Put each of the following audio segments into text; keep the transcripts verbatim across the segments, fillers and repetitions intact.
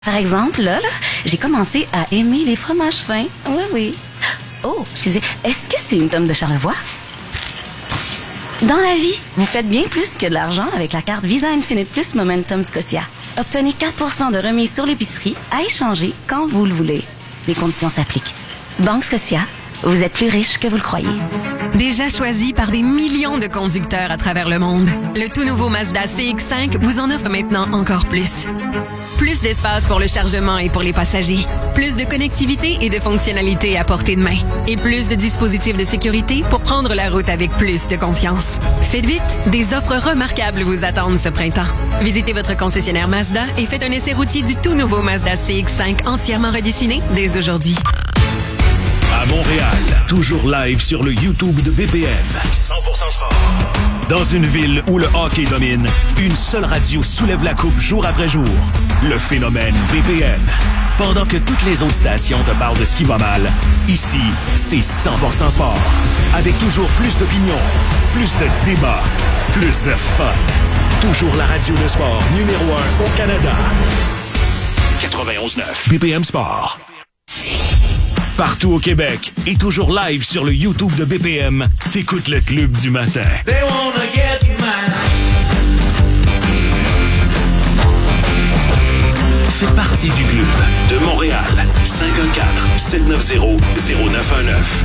Par exemple, là, là, j'ai commencé à aimer les fromages fins. Oui, oui. Oh, excusez, est-ce que c'est une tome de Charlevoix? Dans la vie, vous faites bien plus que de l'argent avec la carte Visa Infinite Plus Momentum Scotia. Obtenez quatre pour cent de remise sur l'épicerie à échanger quand vous le voulez. Les conditions s'appliquent. Banque Scotia, vous êtes plus riche que vous le croyez. Déjà choisi par des millions de conducteurs à travers le monde, le tout nouveau Mazda C X cinq vous en offre maintenant encore plus. Plus d'espace pour le chargement et pour les passagers. Plus de connectivité et de fonctionnalités à portée de main. Et plus de dispositifs de sécurité pour prendre la route avec plus de confiance. Faites vite, des offres remarquables vous attendent ce printemps. Visitez votre concessionnaire Mazda et faites un essai routier du tout nouveau Mazda C X cinq entièrement redessiné dès aujourd'hui. À Montréal, toujours live sur le YouTube de B P M. cent pour cent sport. Dans une ville où le hockey domine, une seule radio soulève la coupe jour après jour. Le phénomène B P M. Pendant que toutes les autres stations te parlent de ce qui va mal, ici, c'est cent pour cent sport. Avec toujours plus d'opinions, plus de débats, plus de fun. Toujours la radio de sport numéro un au Canada. quatre-vingt-onze neuf B P M Sport. Partout au Québec et toujours live sur le YouTube de B P M, t'écoutes le Club du matin. They wanna get mine. Fais partie du club de Montréal. cinq un quatre, sept neuf zéro, zéro neuf un neuf.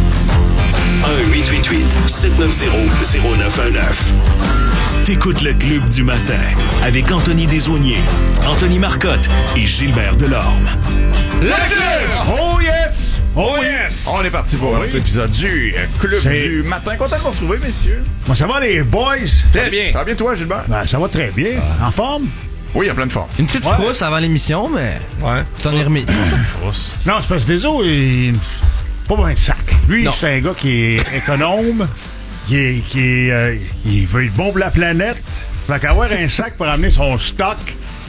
un huit huit huit, sept neuf zéro, zéro neuf un neuf. T'écoutes le Club du matin avec Anthony Desaulniers, Anthony Marcotte et Gilbert Delorme. Le club! Oh yes! Oh yes! On est parti pour un autre épisode du Club C'est... du matin. Content de vous retrouver, messieurs. Bon, ça va les boys? Très bien. Ça va bien toi, Gilbert? Ben, ça va très bien. En forme? Oui, il y a plein de forme. Une petite Ouais. frousse avant l'émission, mais Ouais. t'en es remis. Frousse. Non, c'est parce que Deso, il... pas besoin de sac. Lui, Non. c'est un gars qui est économe, qui est... Qui est euh, il veut être bon pour la planète. Fait qu'avoir un sac pour amener son stock...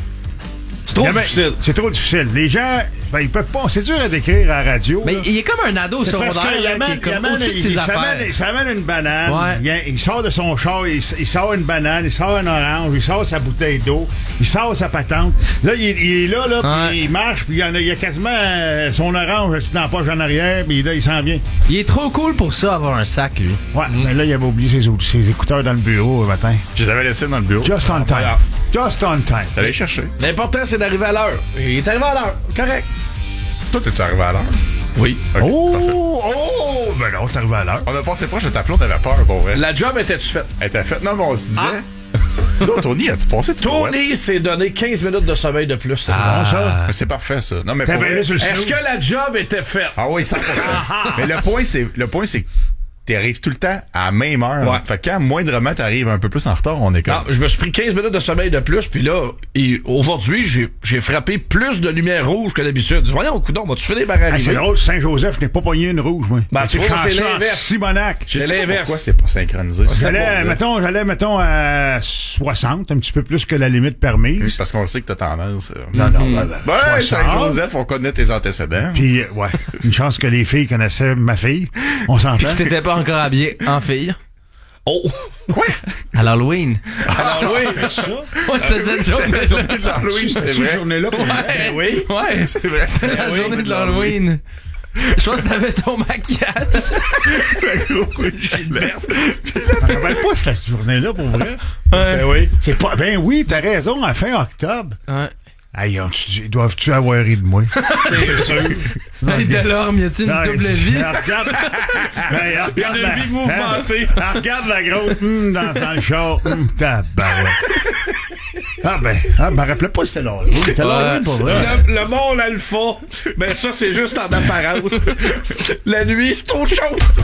C'est trop Jamais- difficile. C'est trop difficile. Les gens, ben, ils peuvent pas... C'est dur à décrire à la radio. Mais là. il est comme un ado C'est parce secondaire qu'il là, amène- qui est il comme amène- au-dessus de il- ses il affaires. s'amène- Il s'amène une banane, Ouais. il, il sort de son char, il, il sort une banane, il sort un orange, il sort sa bouteille d'eau, il sort sa patente. Là, il, il est là, là, Ouais. puis il marche, puis il y, en a, il y a quasiment euh, son orange dans la poche en arrière, puis là, il s'en vient. Il est trop cool pour ça, avoir un sac, lui. Ouais, mais là, il avait oublié ses, ou- ses écouteurs dans le bureau le matin. Je les avais laissés dans le bureau. Just on time. voilà. Just on time. T'allais les chercher. L'important, c'est d'arriver à l'heure. Il est arrivé à l'heure. Correct. Toi, t'es-tu arrivé à l'heure? Oui. Ok, Oh, parfait. oh, ben non, c'est arrivé à l'heure. On a passé proche de ta plante, t'avais peur, pour vrai. La job était-tu faite? Elle était faite. Non, mais on se disait. Non, Tony, as-tu passé tout Tony s'est donné quinze minutes de sommeil de plus. C'est bon, ça? Mais c'est parfait, ça. Non, mais T'as pour bien vrai- allé sur le Est-ce snooze? que la job était faite? Ah oui, cent pour cent. Mais le point, c'est, le point, c'est que t'arrives tout le temps à la même heure. Ouais. Fait que quand moindrement t'arrives un peu plus en retard, on est comme... Non, je me suis pris quinze minutes de sommeil de plus, puis là, et aujourd'hui, j'ai, j'ai frappé plus de lumière rouge que d'habitude. Je dis, voyons, coudonc, vas-tu finir par Ah, arriver? c'est drôle, Saint-Joseph n'est pas pogné une rouge, moi. Ben, tu J'étais vois, c'est chanceux en l'inverse. Simonac. Je sais c'est pas l'inverse. pourquoi c'est pas synchronisé. C'est ça J'allais, pour dire. mettons, j'allais, mettons, à soixante, un petit peu plus que la limite permise. Oui, c'est parce qu'on le sait que t'as tendance. euh. Non, non, ben, ben, Ben, soixante. Saint-Joseph, on connaît tes antécédents. Puis, euh, ouais, une chance que les filles connaissaient ma fille. On s'entend. Puis que t'étais pas encore habillé en fille. Oh! Quoi? À l'Halloween. Alors oui! Ouais, c'est cette C'était la journée-là. journée de l'Halloween, c'est Cette vrai. journée-là, pour vrai. Ouais, oui. Ouais. C'est vrai, c'était La journée de l'Halloween. Je pense que t'avais ton maquillage. Gilbert. Je me rappelle pas cette journée-là, pour vrai. Ben oui. C'est pas, ben oui, t'as raison, à fin octobre. Ouais. Aïe, ont-tu- doivent-tu avoir ri de moi? C'est sûr. Hey, Delorme, y a-t-il une Non, double il- vie? Regarde, ben, regarde Il y a une la- vie mouvementée. hein, regarde la grosse hum, dans, dans le char. Hum, tabarouette. Ah ben, ah, je me rappelais pas c'était là. Oui, c'était là, Ouais. oui, pour vrai. Le, le monde alpha, ben ça, c'est juste en apparence. La nuit, c'est autre chose.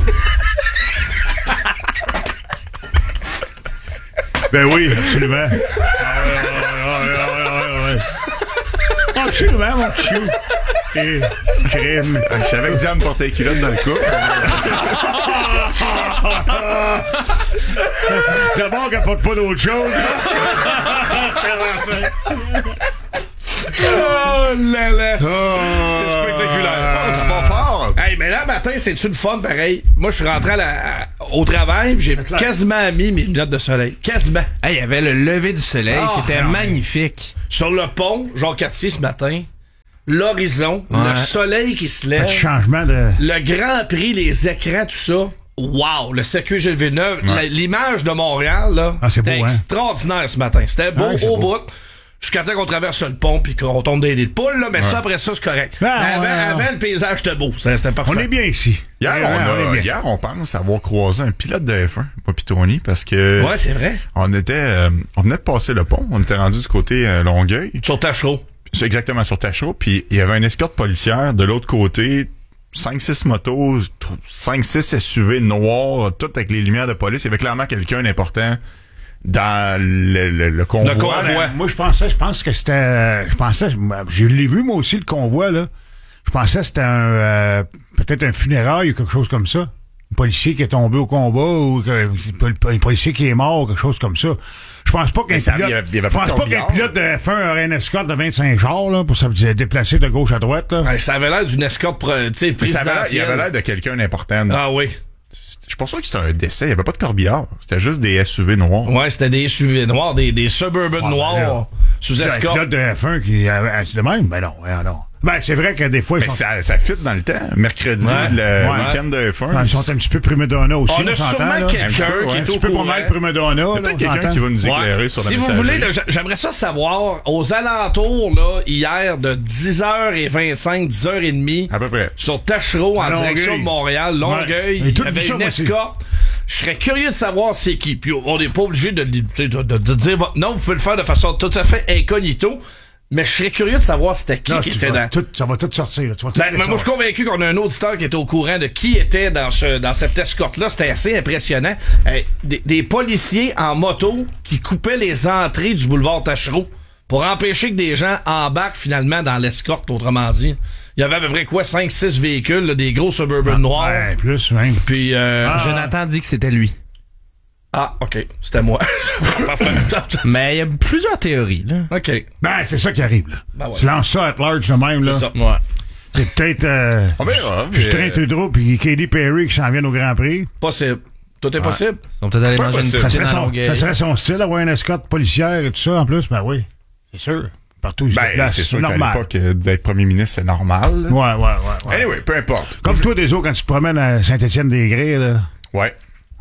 Ben oui, absolument. Ah ouais, ouais, ouais, ouais, ouais, ouais. Absolument, mon petit chou. Et crème. Je savais que Diane portait les culottes dans le couple. D'abord qu'elle porte pas d'autre chose. Oh là là. C'est spectaculaire. Oh, ça part fort. Hey, mais là, matin, c'est-tu le fun, pareil? Moi, je suis rentré à la- à- au travail, pis j'ai quasiment mis mes lunettes de soleil. Quasiment. Hey, il y avait le lever du soleil. Ah, C'était non, magnifique. Sur le pont, Jean Cartier, ce matin, l'horizon, Ouais. le soleil qui se lève, Fait changement de... le Grand Prix, les écrans, tout ça. Wow! Le circuit Gilles Villeneuve, Ouais. la- l'image de Montréal, là, Ah, c'est c'était beau, hein? extraordinaire ce matin. C'était beau Ouais, c'est au beau. bout. Jusqu'à temps qu'on traverse le pont puis qu'on tombe dans les nids de poules, là, mais ça, après ça, c'est correct. Ah, Mais avant, ouais, ouais. avant, le paysage était beau. C'était c'était parfait. On est bien ici. Hier, Ouais, on ouais, a, est bien. hier, on pense avoir croisé un pilote de F un, pas Pitoni, parce que Ouais, c'est vrai. on était, euh, on venait de passer le pont, on était rendu du côté euh, Longueuil, Sur Tachereau. c'est exactement sur Tachereau, puis il y avait une escorte policière de l'autre côté, cinq six motos, cinq six S U V noirs, tout avec les lumières de police. Il y avait clairement quelqu'un d'important dans le, le, le convoi. Le convoi. Ben, moi, je pensais, je pense que c'était, euh, je pensais, je l'ai vu moi aussi le convoi là. Je pensais que c'était un, euh, peut-être un funérail ou quelque chose comme ça. Un policier qui est tombé au combat ou que- un policier qui est mort ou quelque chose comme ça. Je pense pas qu'un Mais ça, pilote, il y avait- il y avait je pas pense de pas qu'un corbillard. pilote de F un aurait une escorte de vingt-cinq chars là pour se déplacer de gauche à droite là. Ouais, ça avait l'air d'une escorte, pro- tu sais, Mais ça avait l'air- il présidentielle. avait l'air de quelqu'un d'important. Ah oui. Je suis pas sûr que c'était un décès. Il y avait pas de corbillard. C'était juste des S U V noirs. Ouais, c'était des S U V noirs, des, des Suburban Ouais, noirs là. sous Un escorte. pilote de F un qui avait de même, ben non, ben non. Ben c'est vrai que des fois ils Mais sont, ça, ça fit dans le temps. Mercredi, Ouais. le Ouais. week-end de F un. ils sont un petit peu prima donna aussi. On a s'entend, sûrement là. quelqu'un Un petit peu, qui ouais. est Un au Un petit peu pas courant. mal prima donna. là, Peut-être on quelqu'un s'entend. qui va nous Ouais. éclairer sur la Si vous messagerie. voulez, là, j'a- j'aimerais ça savoir, aux alentours, là, hier, de dix heures vingt-cinq, dix heures trente, À peu près. sur Tachereau, en À Longueuil. direction de Montréal, Longueuil, Ouais. Et il y tout avait ça, une moi aussi. escorte. Je serais curieux de savoir c'est qui. Puis on n'est pas obligé de, de, de, de- de dire votre nom. Vous pouvez le faire de façon tout à fait incognito. Mais je serais curieux de savoir c'était qui Non, qui tu était vas dans... tout- ça va tout sortir. Là. Tu vas tout Ben, le mais moi, je suis savoir. convaincu qu'on a un auditeur qui était au courant de qui était dans ce dans cette escorte-là. C'était assez impressionnant. Euh, des, des policiers en moto qui coupaient les entrées du boulevard Tachereau pour empêcher que des gens embarquent finalement dans l'escorte, autrement dit. Il y avait à peu près quoi, cinq six véhicules, là, des gros Suburban noirs. Ouais, plus même. Puis, euh, Ah. Jonathan dit que c'était lui. ah, OK, c'était moi. Parfait. Mais il y a plusieurs théories, là. OK, Ben, c'est ça qui arrive, là. Ben ouais. Tu lances ça at large de même, c'est là. ça. Ouais. C'est peut-être, euh, On verra. mais, Justin euh, Trudeau puis Katy Perry qui s'en viennent au Grand Prix. Possible. Tout est possible. Ils sont peut-être allés pas manger une possible. Ça poutine serait, à son, Longueuil. ça serait son style, avoir une escorte policière et tout ça, en plus. Ben oui, c'est sûr. Partout où il se Ben, déplace, c'est sûr qu'à normal. l'époque, euh, d'être premier ministre, c'est normal. là. Ouais, ouais, ouais. ouais. Anyway, peu importe. Comme toi, des autres, quand tu te promènes à Saint-Étienne-des-Grès, là. Ouais.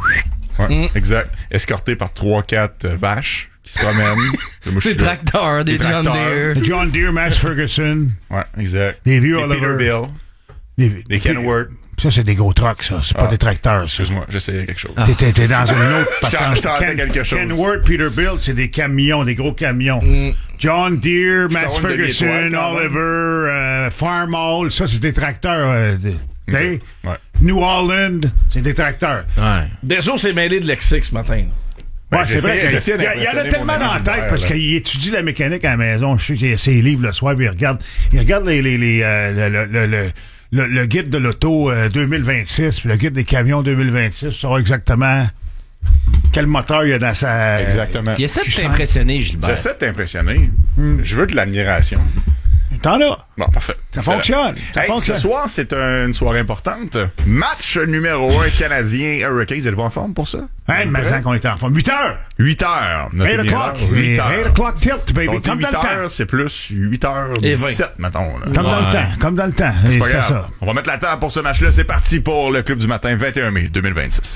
Ouais, exact. Escorté par trois quatre euh, vaches qui se promènent. Moi, je Des suis là. tracteurs, des Des John tracteurs. Deere. Des John Deere, Mass Ferguson, Ouais, exact. des vieux Des Oliver. Peterbilt. Des, Des Kenworth. Ça, c'est des gros trucks, ça. C'est pas Ah. des tracteurs, ça. Excuse-moi, j'essayais quelque chose. T'es, t'es, t'es dans une autre Je t'en- patente. je tentais Ken- quelque chose. Kenworth, Peterbilt, c'est des camions, des gros camions. John Deere, Je Max t'envoie une Ferguson, demi-étoile, quand même. Oliver, euh, Farmall, ça, c'est des tracteurs. Euh, de- tu sais? Ouais. New Holland, c'est des tracteurs. Ouais. Deso s'est mêlé de Lexic ce matin. Ben, Ouais, c'est vrai j'essayais- que- j'essayais il y a- il y en a d'impressionner tellement mon ami dans la tête Gilbert, parce là. qu'il étudie la mécanique à la maison. Je sais qu'il a ses livres le soir, puis il regarde, il regarde les, les, les, euh, le, le, le, le, le guide de l'auto euh, deux mille vingt-six, puis le guide des camions deux mille vingt-six, pour savoir exactement quel moteur il y a dans sa... Exactement. Il essaie de Puis je t'impressionner, Gilbert. J'essaie de t'impressionner. Je veux de l'admiration. T'en as. Bon, parfait. Ça Excellent. fonctionne. Ça Hey, fonctionne. Ce soir, c'est un- une soirée importante. Match numéro un canadien Hurricanes. Êtes-vous en forme pour ça? Hein, mais Prêt? qu'on était en forme. huit heures. huit heures. Notez eight bien o'clock. l'heure. huit eight heures. o'clock tilt, baby. On dit Comme dans huit le temps. heures, c'est plus huit heures dix-sept, mettons. Là. Comme dans le Ouais. temps. Comme dans le temps. C'est Et pas c'est grave. ça. On va mettre la table pour ce match-là. C'est parti pour le Club du matin, vingt et un mai deux mille vingt-six.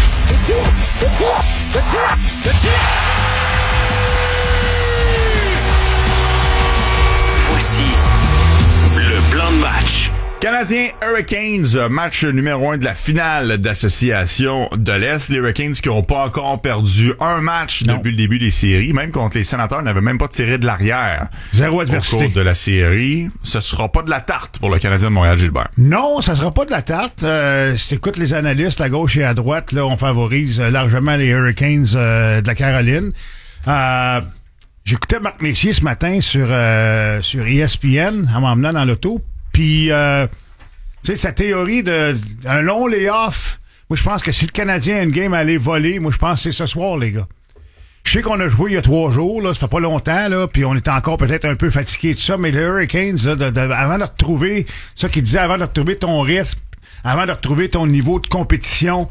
Voici le plan de match. Canadiens Hurricanes, match numéro un de la finale d'association de l'Est. Les Hurricanes qui n'ont pas encore perdu un match Non. depuis le début des séries, même contre les Sénateurs, n'avaient même pas tiré de l'arrière Zéro au adversité. cours de la série. Ce sera pas de la tarte pour le Canadien de Montréal, Gilbert. Non, ça sera pas de la tarte. Euh, si t'écoutes les analystes à gauche et à droite, là, on favorise euh, largement les Hurricanes euh, de la Caroline. Euh, J'écoutais Marc Messier ce matin sur euh, sur E S P N en m'emmenant dans l'auto. Puis, euh, tu sais, sa théorie de un long layoff, moi, je pense que si le Canadien a une game à aller voler, moi, je pense que c'est ce soir, les gars. Je sais qu'on a joué il y a trois jours, là, ça fait pas longtemps, là, puis on est encore peut-être un peu fatigué de ça, mais les Hurricanes, là, de, de, avant de retrouver, ça qu'il disait, avant de retrouver ton rythme, avant de retrouver ton niveau de compétition,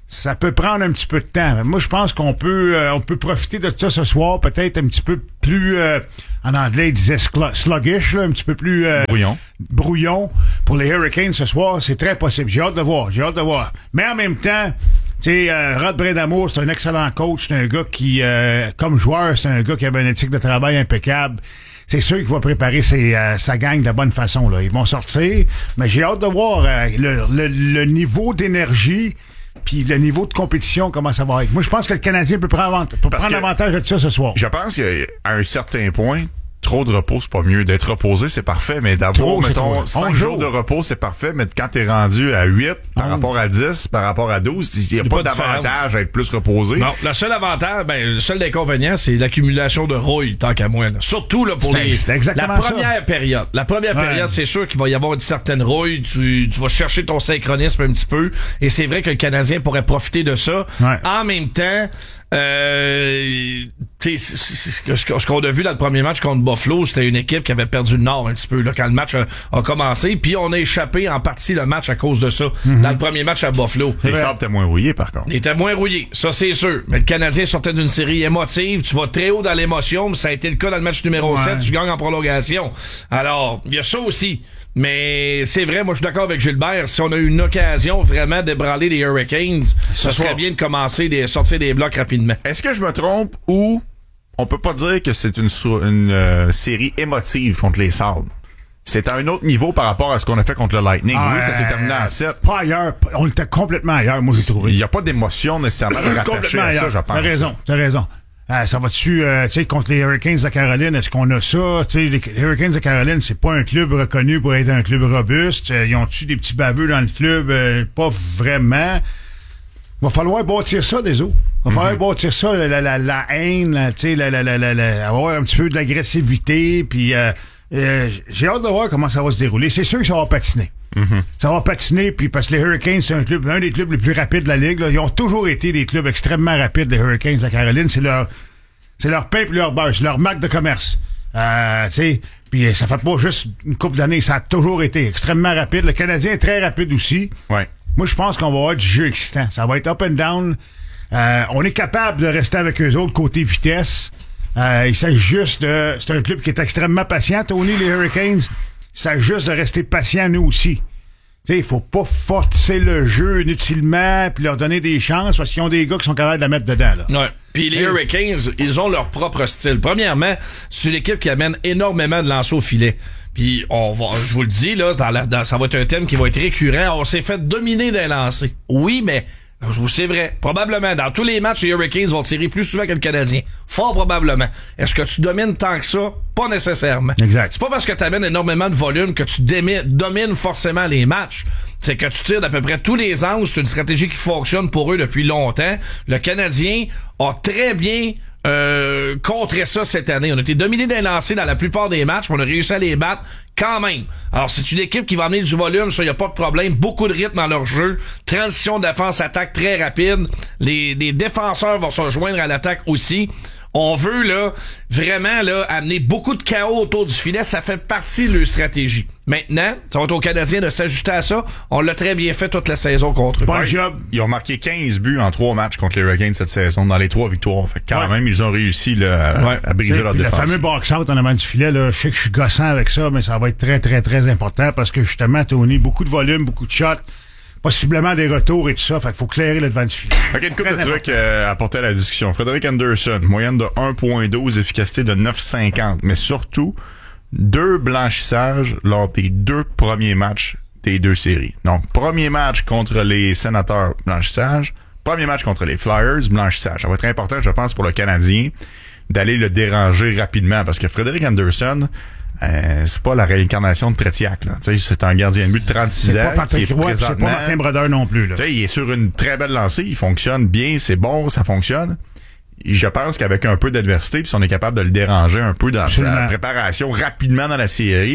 ça peut prendre un petit peu de temps. Moi, je pense qu'on peut euh, on peut profiter de ça ce soir, peut-être un petit peu plus, euh, en anglais, ils disaient sluggish, là, un petit peu plus... Euh, brouillon. Brouillon. Pour les Hurricanes ce soir, c'est très possible. J'ai hâte de voir, j'ai hâte de voir. Mais en même temps, tu sais, euh, Rod Brindamour, c'est un excellent coach, c'est un gars qui, euh, comme joueur, c'est un gars qui avait une éthique de travail impeccable. C'est sûr qu'il va préparer ses, euh, sa gang de la bonne façon, là. Ils vont sortir, mais j'ai hâte de voir euh, le, le, le niveau d'énergie puis le niveau de compétition, comment ça va être. Moi, je pense que le Canadien peut prendre, peut prendre avantage de ça ce soir. Je pense qu'à un certain point, trop de repos, c'est pas mieux. D'être reposé, c'est parfait, mais d'avoir, trop, mettons, cinq jours de repos, c'est parfait, mais quand t'es rendu à huit par rapport à dix, par rapport à douze, il n'y a, a pas, pas d'avantage à être plus reposé. Non, le seul avantage, ben, le seul inconvénient, c'est l'accumulation de rouille, tant qu'à moi. Là. Surtout, là, pour c'est, les, c'est exactement la première ça. période. La première ouais. période, c'est sûr qu'il va y avoir une certaine rouille. Tu, tu vas chercher ton synchronisme un petit peu. Et c'est vrai que le Canadien pourrait profiter de ça. Ouais. En même temps, Euh, t'sais, ce qu'on a vu dans le premier match contre Buffalo, c'était une équipe qui avait perdu le nord un petit peu là, quand le match a, a commencé, puis on a échappé en partie le match à cause de ça, mm-hmm. dans le premier match à Buffalo. Les sables étaient moins rouillés, par contre. Ils étaient moins rouillés, ça c'est sûr. Mais le Canadien sortait d'une série émotive, tu vas très haut dans l'émotion, mais ça a été le cas dans le match numéro ouais. sept, tu gagnes en prolongation. Alors, il y a ça aussi. Mais c'est vrai, moi je suis d'accord avec Gilbert, si on a eu une occasion vraiment d'ébranler les Hurricanes, ce serait bien de commencer de sortir des blocs rapidement. Est-ce que je me trompe ou on peut pas dire que c'est une, une euh, série émotive contre les Sabres? C'est à un autre niveau par rapport à ce qu'on a fait contre le Lightning. Ah, oui, ça s'est terminé en sept. Pas ailleurs. On était complètement ailleurs, moi j'ai trouvé. Il n'y a pas d'émotion nécessairement de rattacher à ça, je pense. T'as raison, t'as raison. Ah, ça va-tu, euh, tu sais, contre les Hurricanes de Caroline, est-ce qu'on a ça? Tu sais, les Hurricanes de Caroline, c'est pas un club reconnu pour être un club robuste. Euh, ils ont-tu des petits baveux dans le club? Euh, pas vraiment. Va falloir bâtir ça, des autres. Va falloir mm-hmm. bâtir ça, la, la, la, la haine, tu sais, la, la, la, la, la, avoir un petit peu de l'agressivité, puis euh, euh, j'ai hâte de voir comment ça va se dérouler. C'est sûr que ça va patiner. Mm-hmm. Ça va patiner, puis parce que les Hurricanes, c'est un club, un des clubs les plus rapides de la Ligue. Là. Ils ont toujours été des clubs extrêmement rapides, les Hurricanes de la Caroline. C'est leur c'est leur pain et leur beurre, c'est leur marque de commerce. Euh, tu sais, puis ça fait pas juste une couple d'années, ça a toujours été extrêmement rapide. Le Canadien est très rapide aussi. Ouais. Moi, je pense qu'on va avoir du jeu excitant. Ça va être up and down. Euh, on est capable de rester avec eux autres côté vitesse. Euh, il s'agit juste de... C'est un club qui est extrêmement patient, Tony, les Hurricanes. Il s'agit juste de rester patient, nous aussi. Tu sais, il faut pas forcer le jeu inutilement puis leur donner des chances parce qu'ils ont des gars qui sont capables de la mettre dedans, là. Ouais. Puis les Hurricanes, ils ont leur propre style. Premièrement, c'est une équipe qui amène énormément de lancers au filet. Puis on va, je vous le dis, là, dans la, dans, ça va être un thème qui va être récurrent. On s'est fait dominer d'un lancer. Oui, mais... C'est vrai. Probablement. Dans tous les matchs, les Hurricanes vont tirer plus souvent que le Canadien. Fort probablement. Est-ce que tu domines tant que ça? Pas nécessairement. Exact. C'est pas parce que tu amènes énormément de volume que tu démi- domines forcément les matchs. C'est que tu tires d'à peu près tous les angles. C'est une stratégie qui fonctionne pour eux depuis longtemps. Le Canadien a très bien euh, contré ça cette année. On a été dominé d'un lancer dans la plupart des matchs, mais on a réussi à les battre quand même. Alors, c'est une équipe qui va amener du volume, ça, y a pas de problème. Beaucoup de rythme dans leur jeu. Transition défense-attaque très rapide. Les, les défenseurs vont se rejoindre à l'attaque aussi. On veut, là, vraiment, là, amener beaucoup de chaos autour du filet. Ça fait partie de leur stratégie. Maintenant, ça va être aux Canadiens de s'ajuster à ça. On l'a très bien fait toute la saison contre eux. Bon job. Ils ont marqué quinze buts en trois matchs contre les Hurricanes cette saison, dans les trois victoires. Fait que quand ouais. même, ils ont réussi là, à, ouais. à briser leur défense. Le fameux box-out en avant du filet, là, je sais que je suis gossant avec ça, mais ça va être très, très, très important parce que, justement, Tony, beaucoup de volume, beaucoup de shots, possiblement des retours et tout ça. Fait qu'il faut clairer le devant du filet. OK, une couple de trucs euh, à apporter à la discussion. Frédéric Anderson, moyenne de un virgule douze, efficacité de neuf virgule cinquante. Mais surtout, deux blanchissages lors des deux premiers matchs des deux séries. Donc, premier match contre les Sénateurs, blanchissage. Premier match contre les Flyers, blanchissage. Ça va être important, je pense, pour le Canadien d'aller le déranger rapidement parce que Frédéric Anderson... Euh, c'est pas la réincarnation de Tretiak, là. Tu sais, c'est un gardien de but de trente-six c'est ans. Pas Patrick qui est Roy, présentement, c'est pas Martin Brodeur non plus, là. Tu sais, il est sur une très belle lancée, il fonctionne bien, c'est bon, ça fonctionne. Je pense qu'avec un peu d'adversité, puis si on est capable de le déranger un peu dans Absolument. sa préparation rapidement dans la série,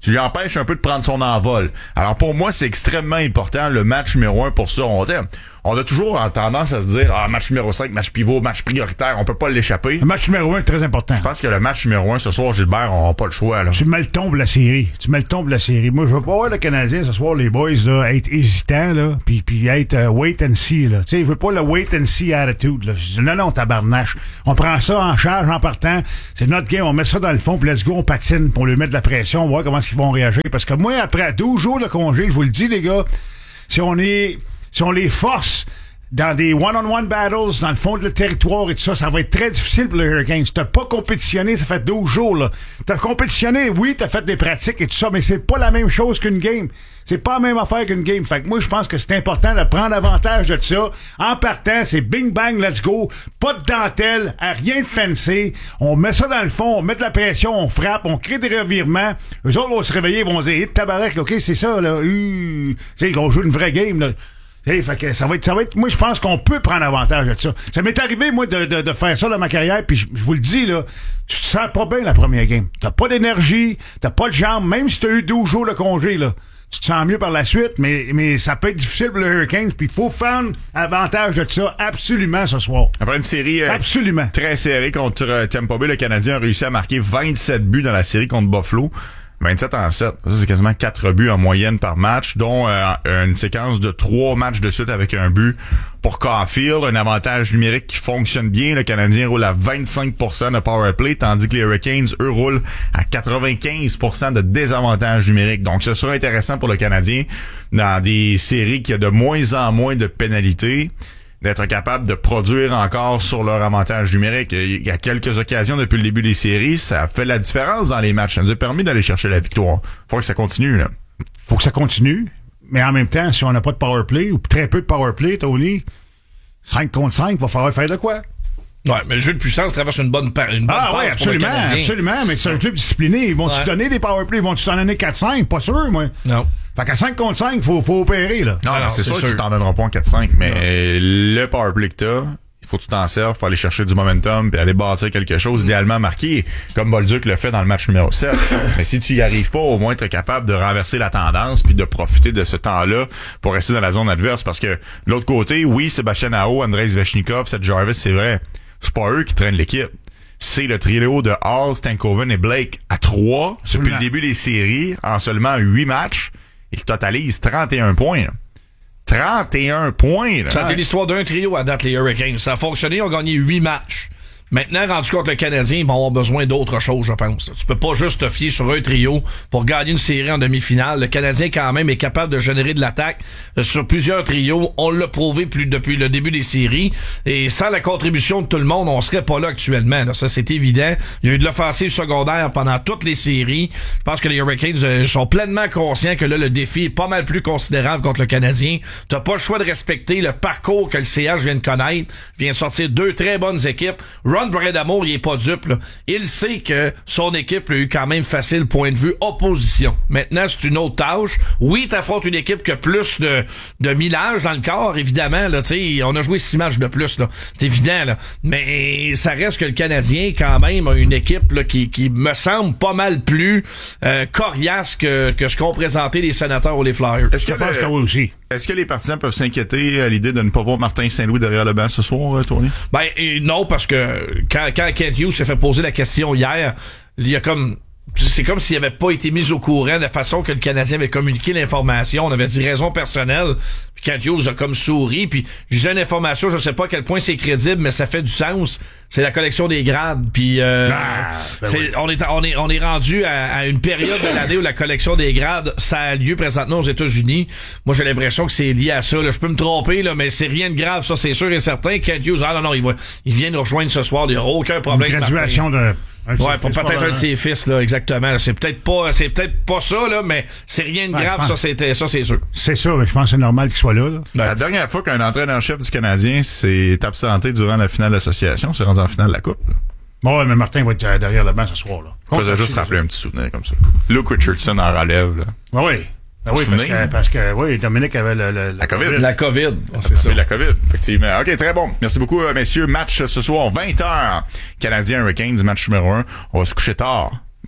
Tu lui empêches un peu de prendre son envol. Alors pour moi, c'est extrêmement important, le match numéro un pour ça. On, on a toujours tendance à se dire, ah, match numéro cinq, match pivot, match prioritaire, on peut pas l'échapper. Le match numéro un est très important. Je pense que le match numéro un ce soir, Gilbert, on n'a pas le choix. Là. Tu mets le ton de la série. Tu mets le ton de la série. Moi, je veux pas voir le Canadien ce soir, les boys, là, être hésitants, là, puis puis être uh, wait and see. Là. Tu sais, je veux pas le wait and see attitude. Là. Je dis, non, non, tabarnache. On prend ça en charge en partant. C'est notre game. On met ça dans le fond, puis let's go, on patine pour lui mettre de la pression, on va voir comment ils vont réagir. Parce que moi, après douze jours de congé, je vous le dis, les gars, si on est, si on les force dans des one-on-one battles, dans le fond de le territoire et tout ça, ça va être très difficile pour les Hurricanes. T'as pas compétitionné, ça fait douze jours, là. T'as compétitionné, oui, t'as fait des pratiques et tout ça, mais c'est pas la même chose qu'une game. C'est pas la même affaire qu'une game. Fait que moi, je pense que c'est important de prendre avantage de ça. En partant, c'est bing bang, let's go. Pas de dentelle, rien de fancy. On met ça dans le fond, on met de la pression, on frappe, on crée des revirements. Eux autres vont se réveiller, ils vont se dire, tabarnak, ok, c'est ça, là. Uh, tu sais, on joue une vraie game, là. Hey, fait que ça va être, ça va être, moi, je pense qu'on peut prendre avantage de ça. Ça m'est arrivé, moi, de, de, de faire ça dans ma carrière, puis je, je vous le dis, là, tu te sens pas bien la première game. T'as pas d'énergie, t'as pas de jambes, même si t'as eu douze jours de congé, là. Tu te sens mieux par la suite, mais, mais ça peut être difficile pour les Hurricanes, puis il faut prendre avantage de ça absolument ce soir. Après une série euh, absolument très serrée contre euh, Tampa Bay, le Canadien a réussi à marquer vingt-sept buts dans la série contre Buffalo. vingt-sept en sept. Ça, c'est quasiment quatre buts en moyenne par match, dont euh, une séquence de trois matchs de suite avec un but pour Caulfield. Un avantage numérique qui fonctionne bien. Le Canadien roule à vingt-cinq pour cent de power play, tandis que les Hurricanes, eux, roulent à quatre-vingt-quinze pour cent de désavantage numérique. Donc, ce sera intéressant pour le Canadien dans des séries qui a de moins en moins de pénalités, d'être capable de produire encore sur leur avantage numérique. Il y a quelques occasions depuis le début des séries, ça a fait la différence dans les matchs. Ça nous a permis d'aller chercher la victoire. Faut que ça continue, là. Faut que ça continue, mais en même temps, si on n'a pas de power play, ou très peu de power play, Tony, cinq contre cinq, va falloir faire de quoi? Ouais, mais le jeu de puissance traverse une bonne, pa- une bonne ah, passe ouais, absolument, pour le Canadien. absolument, mais c'est un club discipliné. Ils vont-tu ouais. donner des power play? Ils vont-tu t'en donner quatre cinq? Pas sûr, moi. Non. Fait qu'à cinq contre cinq, faut, faut opérer, là. Non, Alors, c'est, c'est sûr, sûr qu'ils t'en donneront pas en quatre cinq, mais non. Le powerplay que t'as, il faut que tu t'en serves pour aller chercher du momentum puis aller bâtir quelque chose, mm. idéalement marqué, comme Bolduc le fait dans le match numéro sept. Mais si tu y arrives pas, au moins être capable de renverser la tendance puis de profiter de ce temps-là pour rester dans la zone adverse. Parce que de l'autre côté, oui, Sébastien Aho, Andrei Svechnikov, Seth Jarvis, c'est vrai, c'est pas eux qui traînent l'équipe. C'est le trio de Hall, Stankoven et Blake à trois depuis le début des séries en seulement huit matchs. Il totalise trente et un points. Là. trente et un points. Là. Ça a été l'histoire d'un trio à date, les Hurricanes. Ça a fonctionné, ils ont gagné huit matchs. Maintenant, rendu compte le Canadien, ils vont avoir besoin d'autre chose, je pense. Tu peux pas juste te fier sur un trio pour gagner une série en demi-finale. Le Canadien, quand même, est capable de générer de l'attaque sur plusieurs trios. On l'a prouvé plus depuis le début des séries. Et sans la contribution de tout le monde, on serait pas là actuellement. Là, ça, c'est évident. Il y a eu de l'offensive secondaire pendant toutes les séries. Je pense que les Hurricanes sont pleinement conscients que là, le défi est pas mal plus considérable contre le Canadien. T'as pas le choix de respecter le parcours que le C H vient de connaître. Vient de sortir deux très bonnes équipes. Ron Brindamour, il est pas dupe, là. Il sait que son équipe a eu quand même facile point de vue opposition. Maintenant, c'est une autre tâche. Oui, t'affrontes une équipe qui a plus de, de millage dans le corps, évidemment, là, tu sais, on a joué six matchs de plus, là. C'est évident, là. Mais ça reste que le Canadien, quand même, a une équipe, là, qui, qui me semble pas mal plus, euh, coriace que, que ce qu'ont présenté les Sénateurs ou les Flyers. Est-ce que, je pense que oui aussi. Est-ce que les partisans peuvent s'inquiéter à l'idée de ne pas voir Martin Saint-Louis derrière le banc ce soir, Tony? Ben, et non, parce que quand, quand Kent Hughes s'est fait poser la question hier, il y a comme... C'est comme s'il n'avait pas été mis au courant de la façon que le Canadien avait communiqué l'information. On avait dit raison personnelle. Puis Kent Hughes a comme souri. Puis je disais une information, je sais pas à quel point c'est crédible, mais ça fait du sens. C'est la collection des grades. Puis euh, ah, ben c'est, oui. on est on est on est rendu à, à une période de l'année où la collection des grades ça a lieu présentement aux États-Unis. Moi j'ai l'impression que c'est lié à ça. Là. Je peux me tromper là, mais c'est rien de grave. Ça c'est sûr et certain. Kent Hughes, ah non non, il va il vient nous rejoindre ce soir. Il n'y a aucun problème. Une graduation de ouais, pour peut-être un de ses fils, là, exactement. C'est peut-être pas, c'est peut-être pas ça, là, mais c'est rien de ouais, grave, ça, c'était, ça, c'est sûr. C'est ça, mais je pense que c'est normal qu'il soit là, là. Ouais. La dernière fois qu'un entraîneur-chef du Canadien s'est absenté durant la finale de l'association, c'est rendu en finale de la Coupe. Là. Bon, ouais, mais Martin va être derrière le banc ce soir, là. Je faisais juste rappeler un petit souvenir comme ça. Luke Richardson en relève, là. Ben oui. Ben oui, parce que, parce que, oui, Dominique avait le, le, la COVID. La COVID. Oh, c'est ça. La COVID, effectivement. OK, très bon. Merci beaucoup, messieurs. Match ce soir, vingt heures. Canadien Hurricanes, match numéro un. On va se coucher tard.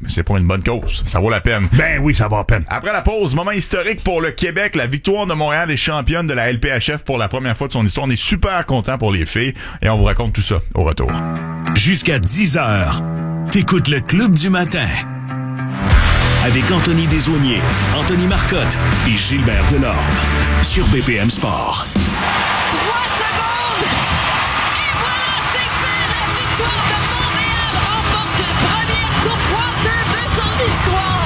mais c'est pour une bonne cause. Ça vaut la peine. Ben oui, ça vaut la peine. Après la pause, moment historique pour le Québec. La victoire de Montréal est championne de la L P H F pour la première fois de son histoire. On est super contents pour les filles et on vous raconte tout ça au retour. Jusqu'à dix heures, t'écoutes le Club du matin. Avec Anthony Desaulniers, Anthony Marcotte et Gilbert Delorme. Sur B P M Sport. Trois secondes! Et voilà, c'est fait! La victoire de Montréal remporte la première Coupe Walter de son histoire!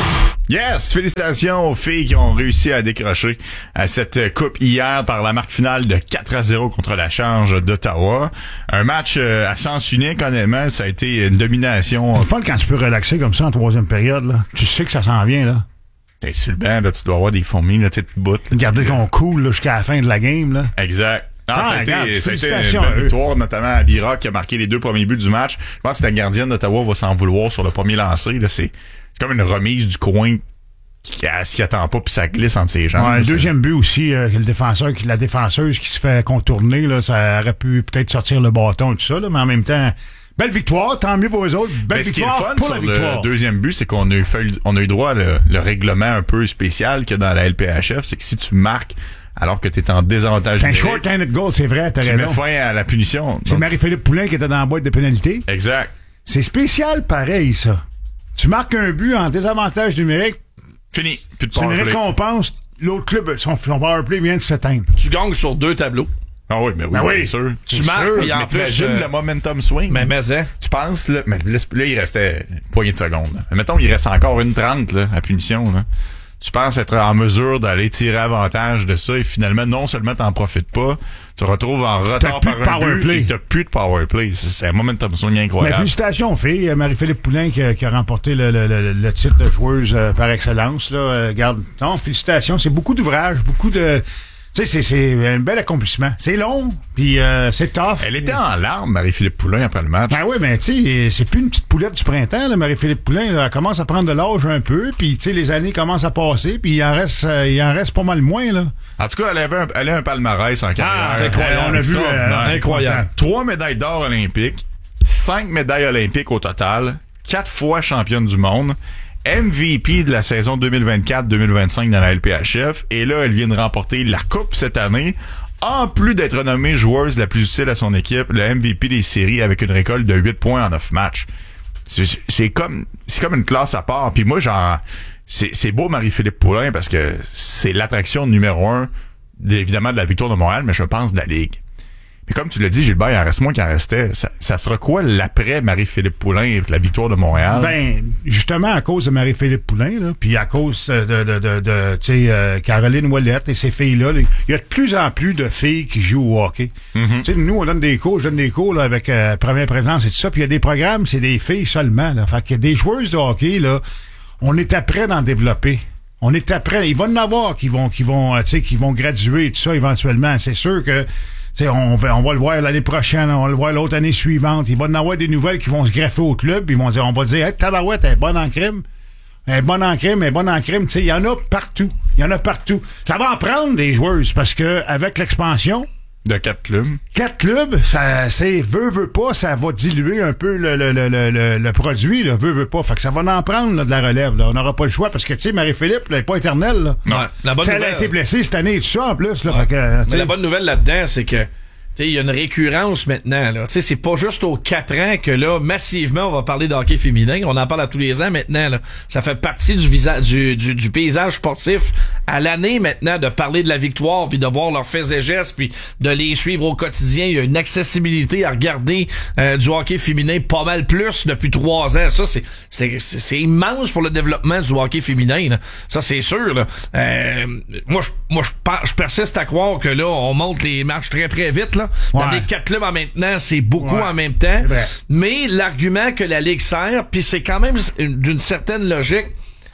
Yes! Félicitations aux filles qui ont réussi à décrocher à cette coupe hier par la marque finale de quatre à zéro contre la Charge d'Ottawa. Un match euh, à sens unique, honnêtement. Ça a été une domination. C'est fun quand tu peux relaxer comme ça en troisième période. Là. Tu sais que ça s'en vient. Là. T'es sur le banc, là, tu dois avoir des fourmis, là, tu te bout. Garder ton cool là, jusqu'à la fin de la game. Là. Exact. Ah, Ah, ça a été, regarde, ça a été une félicitations belle à eux. victoire, notamment à Bira qui a marqué les deux premiers buts du match. Je pense que la gardienne d'Ottawa va s'en vouloir sur le premier lancé. Là. C'est, c'est comme une remise du coin qui s'y attend pas puis ça glisse entre ses jambes. Ouais, là, le c'est... deuxième but aussi, euh, le défenseur, qui- la défenseuse qui se fait contourner, là, ça aurait pu peut-être sortir le bâton et tout ça, là, mais en même temps, belle victoire, tant mieux pour eux autres. Belle Ben, ce qui est le victoire fun pour sur la le victoire. deuxième but, c'est qu'on a eu, fait, on a eu droit à le, le règlement un peu spécial qu'il y a dans la L P H F, c'est que si tu marques alors que tu es en désavantage C'est un numérique, short-handed goal, c'est vrai, t'as tu raison. mets fin à la punition. C'est Donc, Marie-Philippe Poulin qui était dans la boîte de pénalité. exact. C'est spécial pareil, ça. Tu marques un but en désavantage numérique, Fini. Plus de c'est une power play. récompense. L'autre club, son, son powerplay vient de s'éteindre. Tu gagnes sur deux tableaux. Ah oui, mais oui, Ben oui. bien sûr. Tu C'est marques, sûr. puis en Mais plus, t'imagines euh, le momentum swing. Mais, mais, hein. Tu penses, là, mais là, là, il restait une poignée de secondes. Là. Mais mettons, il reste encore une trente, là, à punition, là. Tu penses être en mesure d'aller tirer avantage de ça et finalement, non seulement t'en profites pas, tu te retrouves en retard plus par de un power but play. et t'as plus de power play. C'est, c'est un momentum swing Mais incroyable. félicitations, filles. Euh, Marie-Philippe Poulin qui a, qui a remporté le, le, le, le titre de joueuse euh, par excellence. Là. Euh, garde, non, félicitations. C'est beaucoup d'ouvrages, beaucoup de... Tu sais, c'est, c'est un bel accomplissement. C'est long, puis euh, c'est tough. Elle était en larmes, Marie-Philippe Poulin, après le match. Ben oui, mais tu sais, c'est plus une petite poulette du printemps, là, Marie-Philippe Poulin. Là, elle commence à prendre de l'âge un peu, puis tu sais, les années commencent à passer, puis il en reste, euh, il en reste pas mal moins, là. En tout cas, elle avait un, elle a un palmarès en carrière. c'est incroyable. on a vu, Extraordinaire. euh, Incroyable. Trois médailles d'or olympiques, cinq médailles olympiques au total, quatre fois championne du monde, M V P de la saison deux mille vingt-quatre deux mille vingt-cinq dans la L P H F, et là, elle vient de remporter la Coupe cette année, en plus d'être nommée joueuse la plus utile à son équipe, le M V P des séries avec une récolte de huit points en neuf matchs. C'est, c'est comme c'est comme une classe à part. Puis moi, genre, c'est, c'est beau Marie-Philippe Poulin parce que c'est l'attraction numéro un, évidemment, de la victoire de Montréal, mais je pense de la Ligue. Mais comme tu l'as dit, Gilbert, il en reste moins qu'il en restait. Ça, ça sera quoi l'après Marie-Philippe Poulin avec la victoire de Montréal? Ben, justement, à cause de Marie-Philippe Poulin, là, puis à cause de, de, de, de tu sais, euh, Caroline Ouellette et ces filles-là, là, il y a de plus en plus de filles qui jouent au hockey. Mm-hmm. Tu sais, nous, on donne des cours, je donne des cours là, avec euh, Première Présence et tout ça, puis il y a des programmes, c'est des filles seulement. Là. Fait qu'il y a des joueuses de hockey, là, on est après d'en développer. On est après. Il va y en avoir qui vont, qui vont, euh, tu sais, qui vont graduer et tout ça éventuellement. C'est sûr que T'sais, on va, on va le voir l'année prochaine, on va le voir l'autre année suivante. Il va y en avoir des nouvelles qui vont se greffer au club. Ils vont dire, on va dire, hey, tabarouette, elle est bonne en crime. Elle est bonne en crime, elle est bonne en crime. Il y en a partout. Il y en a partout. Ça va en prendre des joueuses parce que avec l'expansion, De quatre clubs. quatre clubs, ça, c'est, veut, veut pas, ça va diluer un peu le, le, le, le, le, le produit, là, veut, veut pas. Fait que ça va en prendre, là, de la relève, là. On n'aura pas le choix parce que, tu sais, Marie-Philippe, elle est pas éternelle, là. Ouais, la bonne T'sais, elle a nouvelle- été blessée cette année et tout ça, en plus, là. Ouais. Fait que, Mais t'sais, la bonne nouvelle là-dedans, c'est que il y a une récurrence maintenant. Là. T'sais, c'est pas juste aux quatre ans que là, massivement, on va parler de hockey féminin. On en parle à tous les ans maintenant. Là. Ça fait partie du, visa- du, du, du paysage sportif à l'année maintenant de parler de la victoire, puis de voir leurs faits et gestes, puis de les suivre au quotidien. Il y a une accessibilité à regarder euh, du hockey féminin pas mal plus depuis trois ans. Ça, c'est, c'est, c'est, c'est immense pour le développement du hockey féminin. Là. Ça, c'est sûr. Là. Euh, moi, je, moi, je, pense- je persiste à croire que là, on monte les marches très très vite. Là. Dans Ouais. les quatre clubs en maintenant, c'est beaucoup Ouais, en même temps. c'est vrai. Mais l'argument que la Ligue sert, puis c'est quand même d'une certaine logique,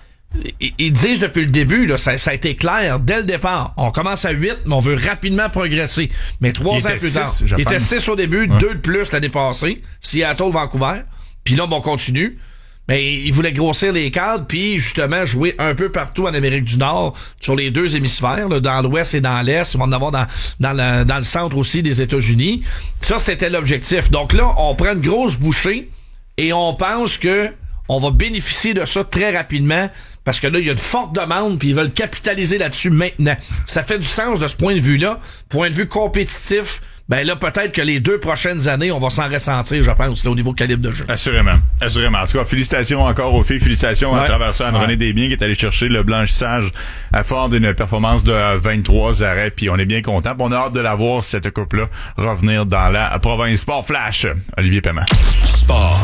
ils, ils disent depuis le début, là, ça, ça a été clair dès le départ. On commence à huit, mais on veut rapidement progresser. Mais trois Il ans était plus tard, six, je il était pense. six au début, Ouais. deux de plus l'année passée, Seattle, Vancouver. Puis là, bon, on continue. Mais ils voulaient grossir les cadres, puis justement jouer un peu partout en Amérique du Nord, sur les deux hémisphères, là, dans l'Ouest et dans l'Est. Ils vont en avoir dans, dans, le, dans le centre aussi des États-Unis. Ça, c'était l'objectif. Donc là, on prend une grosse bouchée et on pense que on va bénéficier de ça très rapidement parce que là, il y a une forte demande puis ils veulent capitaliser là-dessus maintenant. Ça fait du sens de ce point de vue-là. Point de vue compétitif, ben là, peut-être que les deux prochaines années, on va s'en ressentir, je pense, là, au niveau calibre de jeu. Assurément. Assurément. En tout cas, félicitations encore aux filles. Félicitations ouais. à travers ça à René ouais. Desbiens qui est allé chercher le blanchissage à fort d'une performance de vingt-trois arrêts. Puis on est bien content. On a hâte de la voir, cette coupe-là, revenir dans la province. Sport Flash. Olivier Paiement. Sport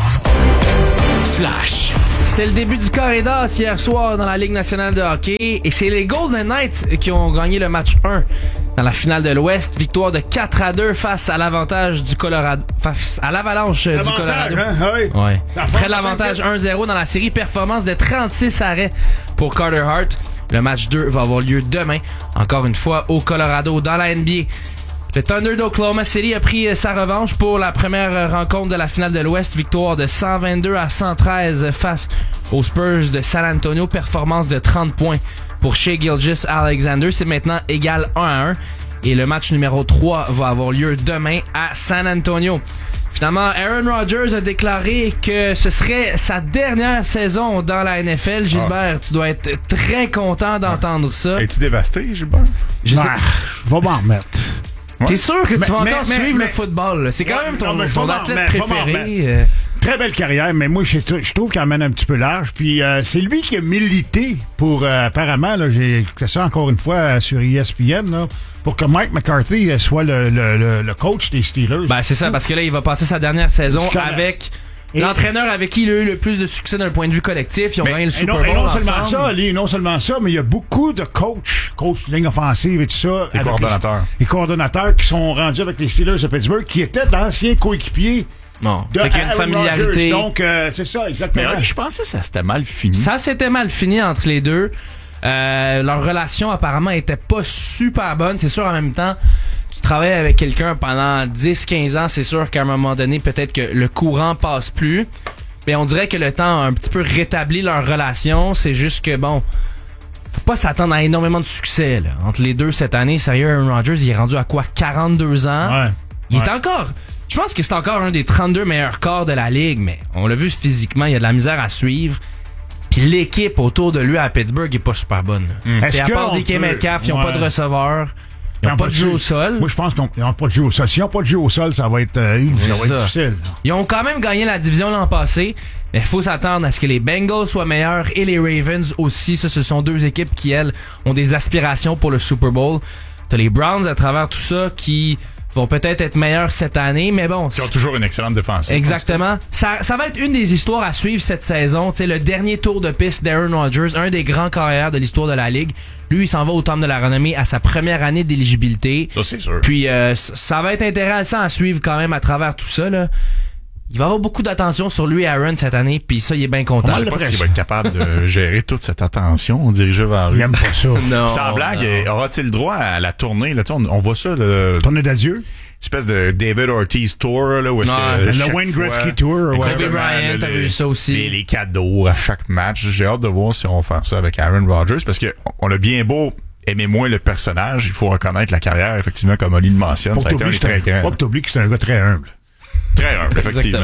Flash. C'était le début du corridor hier soir dans la Ligue nationale de hockey et c'est les Golden Knights qui ont gagné le match un dans la finale de l'Ouest. Victoire de quatre à deux face à l'avantage du Colorado, face à l'Avalanche du Colorado. Hein? Oui. Ouais. La Après l'avantage un zéro dans la série, performance de trente-six arrêts pour Carter Hart. Le match deux va avoir lieu demain, encore une fois au Colorado dans la N B A. Le Thunder d'Oklahoma City a pris sa revanche pour la première rencontre de la finale de l'Ouest. Victoire de cent vingt-deux à cent treize face aux Spurs de San Antonio. Performance de trente points pour Shai Gilgeous-Alexander. C'est maintenant égal un à un. Et le match numéro trois va avoir lieu demain à San Antonio. Finalement, Aaron Rodgers a déclaré que ce serait sa dernière saison dans la N F L. Gilbert, ah. tu dois être très content d'entendre ah. ça. Es-tu dévasté, Gilbert? Je sais... Va m'en remettre. Ouais. T'es sûr que tu mais, vas mais, encore mais, suivre mais, le football, là. C'est quand ouais, même ton, non, ton athlète mais, préféré. Euh... Très belle carrière, mais moi, je, je trouve qu'il emmène un petit peu large. Puis euh, c'est lui qui a milité pour, euh, apparemment, là, j'ai écouté ça encore une fois sur E S P N, là, pour que Mike McCarthy soit le, le, le, le coach des Steelers. Ben, c'est ça, parce que là, il va passer sa dernière saison avec... Et l'entraîneur avec qui il a eu le plus de succès d'un point de vue collectif, ils ont mais, gagné le Super Bowl. Et non, et non seulement ensemble. ça, Ali, non seulement ça, mais il y a beaucoup de coachs, coachs de ligne offensive et tout ça. Les coordonnateurs. Les, les coordonnateurs qui sont rendus avec les Steelers de Pittsburgh, qui étaient d'anciens coéquipiers. Non, de fait qu'il y a une familiarité. Rodgers. Donc, euh, c'est ça, exactement. Mais ouais, je pensais que ça s'était mal fini. Ça s'était mal fini entre les deux. Euh, leur relation apparemment était pas super bonne. C'est sûr, en même temps, tu travailles avec quelqu'un pendant dix quinze ans, c'est sûr qu'à un moment donné, peut-être que le courant passe plus. Mais on dirait que le temps a un petit peu rétabli leur relation. C'est juste que, bon, faut pas s'attendre à énormément de succès là. Entre les deux cette année. Sérieux, Aaron Rodgers, il est rendu à quoi? quarante-deux ans? Ouais. Il ouais. est encore... Je pense que c'est encore un des trente-deux meilleurs corps de la Ligue, mais on l'a vu physiquement, il y a de la misère à suivre. Puis l'équipe autour de lui à Pittsburgh est pas super bonne. Mm. C'est à part D K Metcalf, ils ont ouais. pas de receveur. Ils n'ont pas de jeu au sol. Moi, je pense qu'ils n'ont pas de jeu au sol. S'ils n'ont pas de jeu au sol, ça va être, euh, ça va être difficile. Ils ont quand même gagné la division l'an passé, mais il faut s'attendre à ce que les Bengals soient meilleurs et les Ravens aussi. Ça, ce sont deux équipes qui, elles, ont des aspirations pour le Super Bowl. T'as les Browns à travers tout ça qui vont peut-être être meilleurs cette année, mais bon. Ils ont toujours une excellente défense. Exactement. Ça, ça va être une des histoires à suivre cette saison. Tu sais, le dernier tour de piste d'Aaron Rodgers, un des grands carrières de l'histoire de la Ligue. Lui, il s'en va au temple de la renommée à sa première année d'éligibilité. Ça, c'est sûr. Puis, euh, ça va être intéressant à suivre quand même à travers tout ça, là. Il va avoir beaucoup d'attention sur lui, Aaron, cette année, puis ça, il est bien content. Je sais pas s'il va être capable de gérer toute cette attention dirigée vers lui. Il aime pas ça. Non. Sans blague, non. Aura-t-il le droit à la tournée? Là, on, on voit ça. Le... Tournée d'adieu? Espèce de David Ortiz Tour, là, où est-ce que le Wayne Gretzky Tour. Ouais. Kobe Bryant, t'as vu ça aussi. Les, les cadeaux à chaque match. J'ai hâte de voir si on va faire ça avec Aaron Rodgers, parce que on a bien beau aimer moins le personnage, il faut reconnaître la carrière, effectivement, comme Oli le mentionne. Faut ça a été un très grand. Faut que t'oublies que c'est un gars très humble. Très humble, effectivement.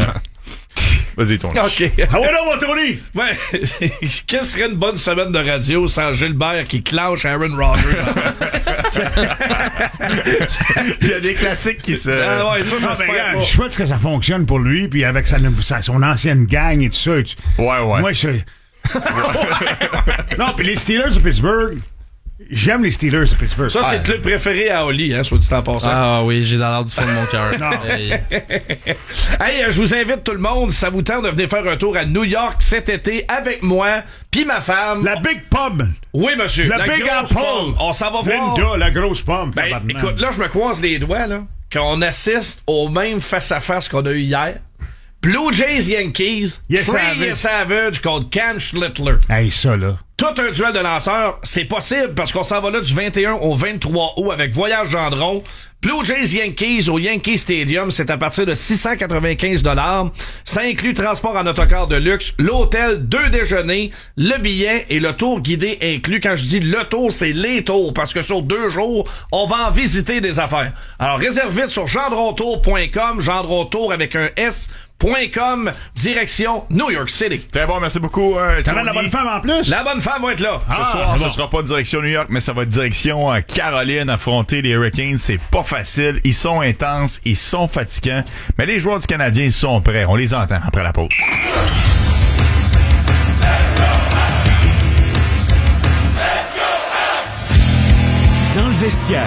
Vas-y, ton OK. Ah ouais, non, mon Tony! Ouais, quelle serait une bonne semaine de radio sans Gilbert qui clenche Aaron Rodgers? Il y a des classiques qui se... Ah ouais, ça, ça non, se regarde, je souhaite que ça fonctionne pour lui, puis avec sa, sa, son ancienne gang et tout ça. Et tu... Ouais, ouais. Moi, je... Non, puis les Steelers de Pittsburgh... J'aime les Steelers de Pittsburgh. Ça, c'est le club préféré à Oli, hein, soit dit en passant. Ah oui, je les adore du fond de mon cœur. Hey. Hey, je vous invite tout le monde, si ça vous tente de venir faire un tour à New York cet été avec moi, puis ma femme. La Big Pub. Oui, monsieur. La, la Big Apple. On s'en va voir. Linda, la grosse pomme. Ben, écoute, là, je me croise les doigts, là, qu'on assiste au même face-à-face qu'on a eu hier. Blue Jays Yankees, yes, Trey Savage contre Cam Schlittler. Hey, ça, là. Tout un duel de lanceurs, c'est possible parce qu'on s'en va là du vingt et un au vingt-trois août avec Voyage Gendron. Blue Jays Yankees au Yankee Stadium, c'est à partir de six cent quatre-vingt-quinze dollars. Ça inclut transport en autocar de luxe, l'hôtel, deux déjeuners, le billet et le tour guidé inclus. Quand je dis le tour, c'est les tours, parce que sur deux jours, on va en visiter des affaires. Alors, réserve vite sur gendrontour point com, gendrontour avec un S, .com, direction New York City. Très bon, merci beaucoup. Euh, T'as la bonne femme en plus? La bonne femme va être là. Ce Ah, soir, bon. ce sera pas direction New York, mais ça va être direction euh, Caroline, affronter les Hurricanes. C'est pas facile. Ils sont intenses, ils sont fatigants. Mais les joueurs du Canadien, ils sont prêts. On les entend après la pause. Dans le vestiaire.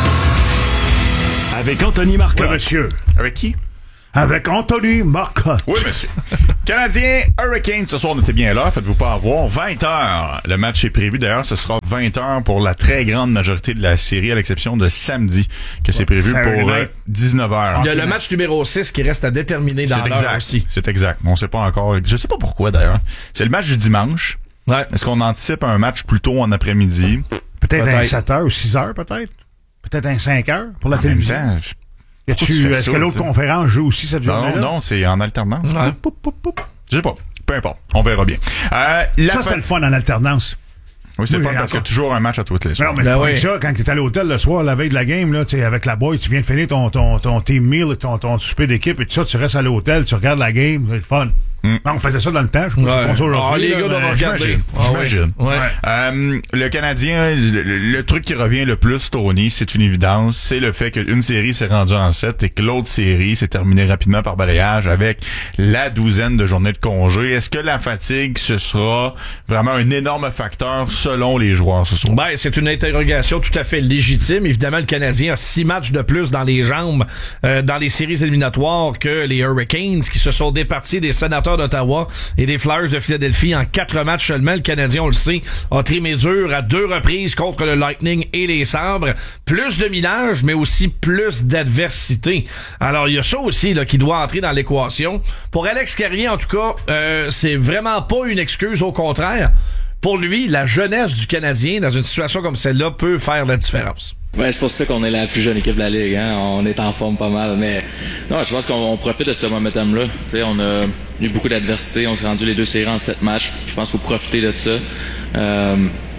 Avec Anthony Marcotte. Oui, monsieur. Avec qui? Avec Anthony Marcotte. Oui, monsieur. Canadien, Hurricane, ce soir, notez bien l'heure, faites-vous pas avoir. vingt heures. Le match est prévu. D'ailleurs, ce sera vingt heures pour la très grande majorité de la série, à l'exception de samedi, que c'est prévu Saturday pour euh, night. dix-neuf heures. Il y a le match numéro six qui reste à déterminer dans C'est l'heure exact. aussi. C'est exact. On sait pas encore. Je sais pas pourquoi, d'ailleurs. C'est le match du dimanche. Ouais. Est-ce qu'on anticipe un match plus tôt en après-midi? Peut-être un Peut-être. sept heures ou six heures, peut-être. Peut-être un cinq heures pour la En même télévision. temps, Y pourquoi tu a-tu- fais Est-ce ça, que l'autre tu sais? conférence joue aussi cette non, journée-là? non, c'est en alternance. Ouais. Poup, poup, poup, poup. Je sais pas. Peu importe. On verra bien. Euh, la Ça, c'était fin- le fun en alternance. Oui, c'est Oui, le fun parce qu'il y a encore. toujours un match à toutes les Non, soirs. mais Ben pas oui. ça, quand t'es à l'hôtel le soir, la veille de la game, là, tu sais, avec la boy, tu viens de finir ton, ton, ton team meal, ton, ton souper d'équipe et tout ça, tu restes à l'hôtel, tu regardes la game, c'est le fun. Mm. Non, on faisait ça dans le temps, je sais pas si Ouais. c'est comme ça aujourd'hui. Ah, les là, gars mais doivent regarder. j'imagine. Ah, J'imagine. ouais. Ouais. Euh, le Canadien, le, le truc qui revient le plus, Tony, c'est une évidence, c'est le fait qu'une série s'est rendue en sept et que l'autre série s'est terminée rapidement par balayage avec la douzaine de journées de congé. Est-ce que la fatigue, ce sera vraiment un énorme facteur selon les joueurs ce soir? Ben, c'est une interrogation tout à fait légitime. Évidemment, le Canadien a six matchs de plus dans les jambes euh, dans les séries éliminatoires que les Hurricanes, qui se sont départis des Sénateurs d'Ottawa et des Flyers de Philadelphie en quatre matchs seulement. Le Canadien, on le sait, a trimé dur à deux reprises contre le Lightning et les Sabres. Plus de minage, mais aussi plus d'adversité. Alors, il y a ça aussi là qui doit entrer dans l'équation. Pour Alex Carrier, en tout cas, euh, c'est vraiment pas une excuse, au contraire. Pour lui, la jeunesse du Canadien, dans une situation comme celle-là, peut faire la différence. Ouais, c'est pour ça qu'on est la plus jeune équipe de la Ligue. Hein? On est en forme pas mal. Mais non, je pense qu'on on profite de ce momentum-là. Tu sais, on a eu beaucoup d'adversité. On s'est rendu les deux séries en sept matchs. Je pense qu'il faut profiter de ça. Euh,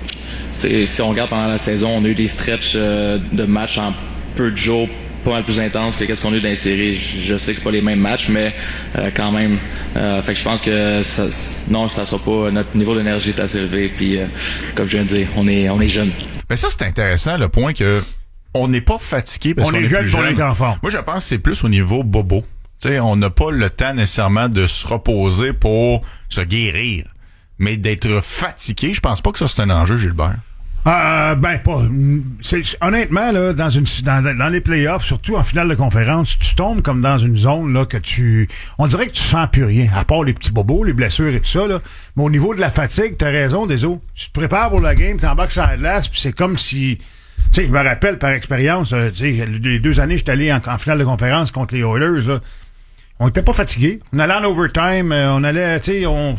tu sais, si on regarde pendant la saison, on a eu des stretches euh, de matchs en peu de jours pas mal plus intenses que qu'est-ce qu'on a eu dans les séries. Je, je sais que c'est pas les mêmes matchs, mais euh, quand même. Euh, fait que je pense que ça, non, ça sera pas. Notre niveau d'énergie est assez élevé. Puis, euh, comme je viens de dire, on est, on est jeunes. Mais ça, c'est intéressant, le point que on n'est pas fatigué parce On qu'on est est jeune plus pour jeune. être en forme. Moi, je pense que c'est plus au niveau bobo. Tu sais, on n'a pas le temps nécessairement de se reposer pour se guérir. Mais d'être fatigué, je pense pas que ça, c'est un enjeu, Gilbert. Euh, ben pas. C'est, honnêtement, là, dans une dans, dans les playoffs, surtout en finale de conférence, tu tombes comme dans une zone là que tu. On dirait que tu sens plus rien, à part les petits bobos, les blessures et tout ça, là. Mais au niveau de la fatigue, t'as raison, Deso. Tu te prépares pour la game, t'embarques sur la glace, puis c'est comme si. Tu sais, je me rappelle par expérience, euh, tu sais, les deux années, j'étais allé en, en finale de conférence contre les Oilers, là. On était pas fatigués. On allait en overtime, euh, on allait, tu sais, on.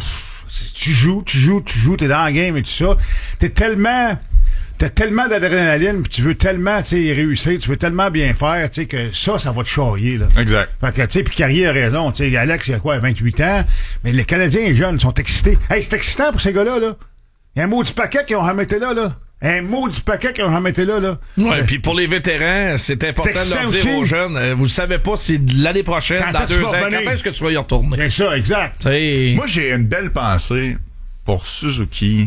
Tu joues, tu joues, tu joues, t'es dans la game et tout ça. T'es tellement. T'as tellement d'adrénaline, puis tu veux tellement, tu sais, réussir, tu veux tellement bien faire, tu sais, que ça, ça va te charrier, là. Exact. Fait que, tu sais, puis Carrier a raison, tu sais, Alex, il a quoi, vingt-huit ans, mais les Canadiens jeunes sont excités. Hey, c'est excitant pour ces gars-là, là. Il y a un maudit paquet qu'ils ont remetté là, là. Un maudit paquet qu'ils ont remetté là, là. Ouais, puis pour les vétérans, c'est important de leur excitant dire aussi. aux jeunes, euh, vous le savez pas, c'est de l'année prochaine, Quand dans est-ce deux que ans, tu vas revenir? quand est-ce que tu vas y retourner? C'est ça, exact. T'sais, Moi, j'ai une belle pensée pour Suzuki,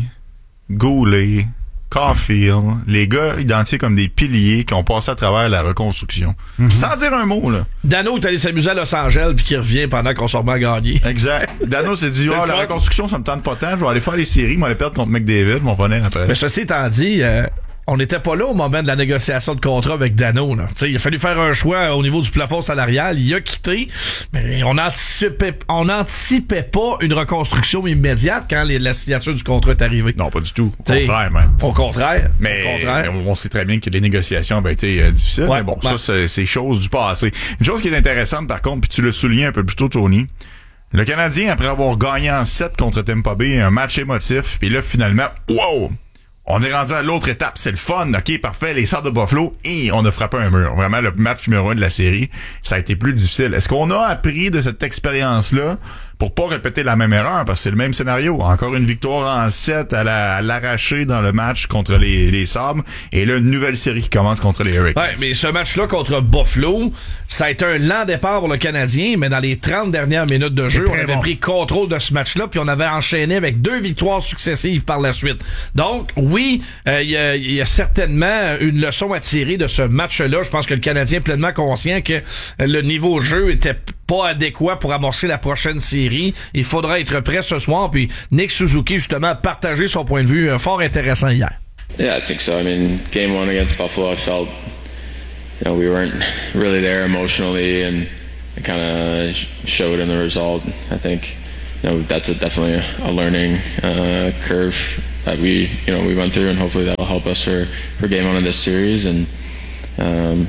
Goulet, Caulfield, les gars identifiés comme des piliers qui ont passé à travers la reconstruction. Sans dire un mot, là. Dano est allé s'amuser à Los Angeles puis qui revient pendant qu'on se remet à gagner. Exact. Dano s'est dit, C'est ah, le la fun. reconstruction, ça me tente pas tant, je vais aller faire les séries, je vais aller perdre contre McDavid, je vais revenir après. Mais ceci étant dit, euh, on n'était pas là au moment de la négociation de contrat avec Dano. Là. T'sais, il a fallu faire un choix au niveau du plafond salarial. Il a quitté, mais on anticipait, on anticipait pas une reconstruction immédiate quand les, la signature du contrat est arrivée. Non, pas du tout. Au T'sais, contraire, même. Au contraire. Mais, au contraire. mais on sait très bien que les négociations avaient été euh, difficiles. Ouais, mais bon, ouais. ça, c'est, c'est chose du passé. Une chose qui est intéressante, par contre, puis tu l'as souligné un peu plus tôt, Tony, le Canadien, après avoir gagné en sept contre Tampa Bay, un match émotif, puis là, finalement, wow! On est rendu à l'autre étape, c'est le fun, ok, parfait, les Sabres de Buffalo, et on a frappé un mur. Vraiment, le match numéro un de la série, ça a été plus difficile. Est-ce qu'on a appris de cette expérience-là pour pas répéter la même erreur, parce que c'est le même scénario. Encore une victoire en sept à, la, à l'arracher dans le match contre les, les Sabres, et là, une nouvelle série qui commence contre les Hurricanes. Ouais, mais ce match-là contre Buffalo, ça a été un lent départ pour le Canadien, mais dans les trente dernières minutes de jeu, on avait bon. pris contrôle de ce match-là, puis on avait enchaîné avec deux victoires successives par la suite. Donc, oui, il euh, y, a, y a certainement une leçon à tirer de ce match-là. Je pense que le Canadien est pleinement conscient que le niveau de jeu était pas adéquat pour amorcer la prochaine série. Il faudra être prêt ce soir. Puis Nick Suzuki, justement, a partagé son point de vue euh, fort intéressant hier. Yeah, I think so. I mean, game one against Buffalo, I felt, you know, we weren't really there emotionally, and it kind of showed in the result. I think, you know, that's a, definitely a learning uh, curve that we, you know, we went through, and hopefully that'll help us for, for game one of this series. And um,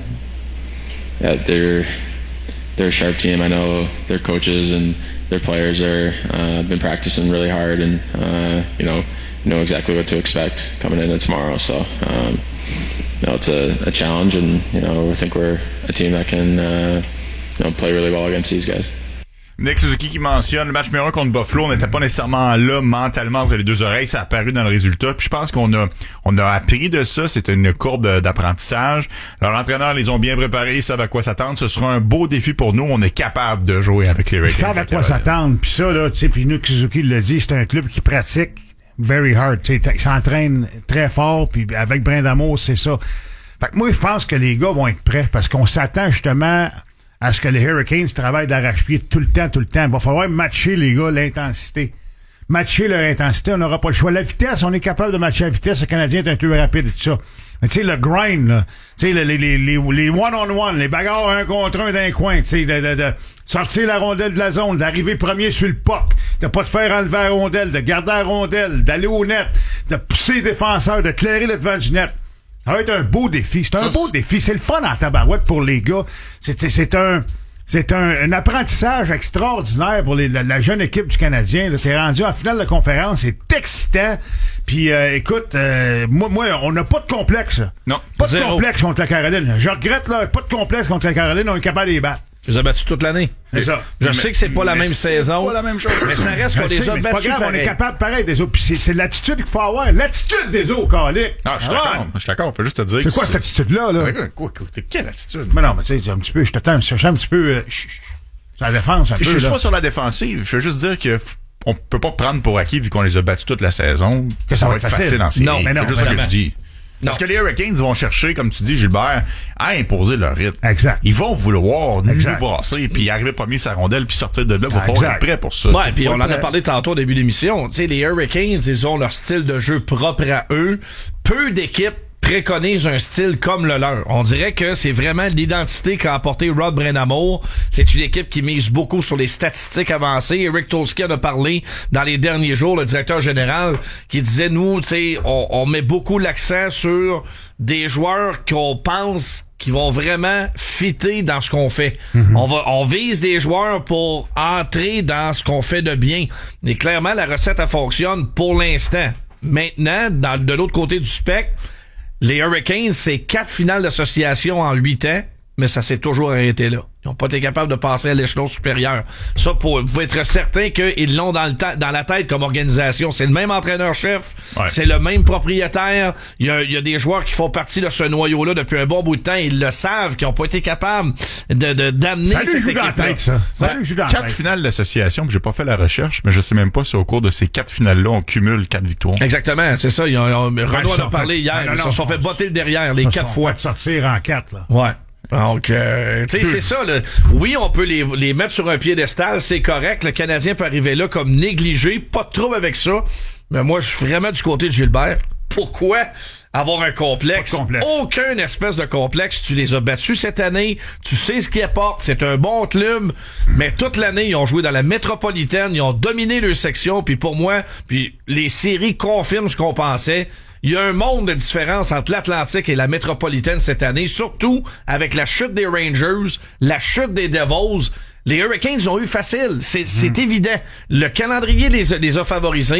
yeah, they're they're a sharp team. I know their coaches and their players are uh, been practicing really hard, and uh, you know know exactly what to expect coming in tomorrow. So um, you know, it's a, a challenge, and you know I think we're a team that can uh, you know play really well against these guys. Nick Suzuki qui mentionne le match numéro un contre Buffalo, on n'était pas nécessairement là mentalement entre les deux oreilles, ça a apparu dans le résultat. Puis je pense qu'on a on a appris de ça, c'est une courbe d'apprentissage. Leurs entraîneurs les ont bien préparés, ils savent à quoi s'attendre. Ce sera un beau défi pour nous, on est capable de jouer avec les Hurricanes. Ils savent à quoi s'attendre. Puis ça là, tu sais, puis Nick Suzuki l'a dit, c'est un club qui pratique very hard, tu sais, ils s'entraînent très fort, puis avec brin d'amour, c'est ça. Fait que moi je pense que les gars vont être prêts parce qu'on s'attend justement à ce que les Hurricanes travaillent d'arrache-pied tout le temps, tout le temps. Il va falloir matcher, les gars, l'intensité. Matcher leur intensité, on n'aura pas le choix. La vitesse, on est capable de matcher la vitesse. Le Canadien est un peu rapide et tout ça. Mais tu sais, le grind, là, tu sais, les, les, les, les one-on-one, les bagarres un contre un d'un coin, tu sais, de, de, de sortir la rondelle de la zone, d'arriver premier sur le puck, de pas te faire enlever la rondelle, de garder la rondelle, d'aller au net, de pousser les défenseurs, de clairer le devant du net. Ça va être un beau défi. C'est un ça, beau c'est... défi. C'est le fun en tabarouette pour les gars. C'est, c'est, c'est un, c'est un, un apprentissage extraordinaire pour les, la, la jeune équipe du Canadien. Là, t'es rendu en finale de conférence. C'est excitant. Puis, euh, écoute, euh, moi, moi, on n'a pas de complexe. Non. Pas Zéro. de complexe contre la Caroline. Je regrette, là, pas de complexe contre la Caroline. On est capable de les battre. Je les ai battus toute l'année. C'est ça. Je mais, sais que c'est pas la même c'est saison. Pas la même chose. Mais ça reste qu'on les a battus. C'est pas grave, pareil. on est capable pareil des autres. Puis c'est, c'est l'attitude qu'il faut avoir. L'attitude des autres, calique. Ah, je suis d'accord. Je suis d'accord. On peut juste te dire. C'est quoi cette attitude-là, là? Quoi, quoi, quelle attitude? Mais non, mais tu sais, un petit peu, je te tente, je cherche un petit peu, euh, sur la défense, un peu. Je suis pas sur la défensive. Je veux juste dire que on peut pas prendre pour acquis, vu qu'on les a battus toute la saison, que ça, ça va être facile, facile en série. Non, mais non. C'est juste ça que je dis. Non. Parce que les Hurricanes vont chercher, comme tu dis, Gilbert, à imposer leur rythme. Exact. Ils vont vouloir nous exact. brasser, puis arriver premier sa rondelle, puis sortir de là. Il va exact. falloir être prêt pour ça. Ouais, puis on en a parlé tantôt au début de l'émission. Tu sais, les Hurricanes, ils ont leur style de jeu propre à eux. Peu d'équipes préconise un style comme le leur. On dirait que c'est vraiment l'identité qu'a apporté Rod Brind'Amour. C'est une équipe qui mise beaucoup sur les statistiques avancées. Eric Tolsky en a parlé dans les derniers jours, le directeur général, qui disait, nous, tu sais, on, on met beaucoup l'accent sur des joueurs qu'on pense qui vont vraiment fitter dans ce qu'on fait. Mm-hmm. On va, on vise des joueurs pour entrer dans ce qu'on fait de bien. Et clairement, la recette, elle fonctionne pour l'instant. Maintenant, dans, de l'autre côté du spectre, les Hurricanes, c'est quatre finales d'association en huit ans, mais ça s'est toujours arrêté là. Ils n'ont pas été capables de passer à l'échelon supérieur. Ça, pour, vous être certain qu'ils l'ont dans, le ta- dans la tête comme organisation. C'est le même entraîneur-chef, ouais. C'est le même propriétaire. Il y a, il y a des joueurs qui font partie de ce noyau-là depuis un bon bout de temps. Ils le savent, qu'ils n'ont pas été capables de, de, d'amener ça cette équipe-là. Tête, ça. Ça lui joue dans quatre finales d'association, j'ai pas fait la recherche, mais je sais même pas si au cours de ces quatre finales-là, on cumule quatre victoires. Exactement, c'est ça. Ils ont, ils ont, Renaud en a parlé fait, hier. non, non, ils se non, sont fait botter le derrière les quatre fois. Fait sortir en quatre, là. Ouais. Donc, euh, tu sais, c'est ça. Là. Oui, on peut les, les mettre sur un piédestal, c'est correct. Le Canadien peut arriver là comme négligé, pas de trouble avec ça. Mais moi, je suis vraiment du côté de Gilbert. Pourquoi avoir un complexe? complexe? Aucun espèce de complexe. Tu les as battus cette année. Tu sais ce qu'ils apportent. C'est un bon club. Mais toute l'année, ils ont joué dans la métropolitaine. Ils ont dominé leur section. Puis pour moi, puis les séries confirment ce qu'on pensait. Il y a un monde de différence entre l'Atlantique et la métropolitaine cette année, surtout avec la chute des Rangers, la chute des Devils. Les Hurricanes ont eu facile, c'est, c'est mmh. évident. Le calendrier les, les a favorisés.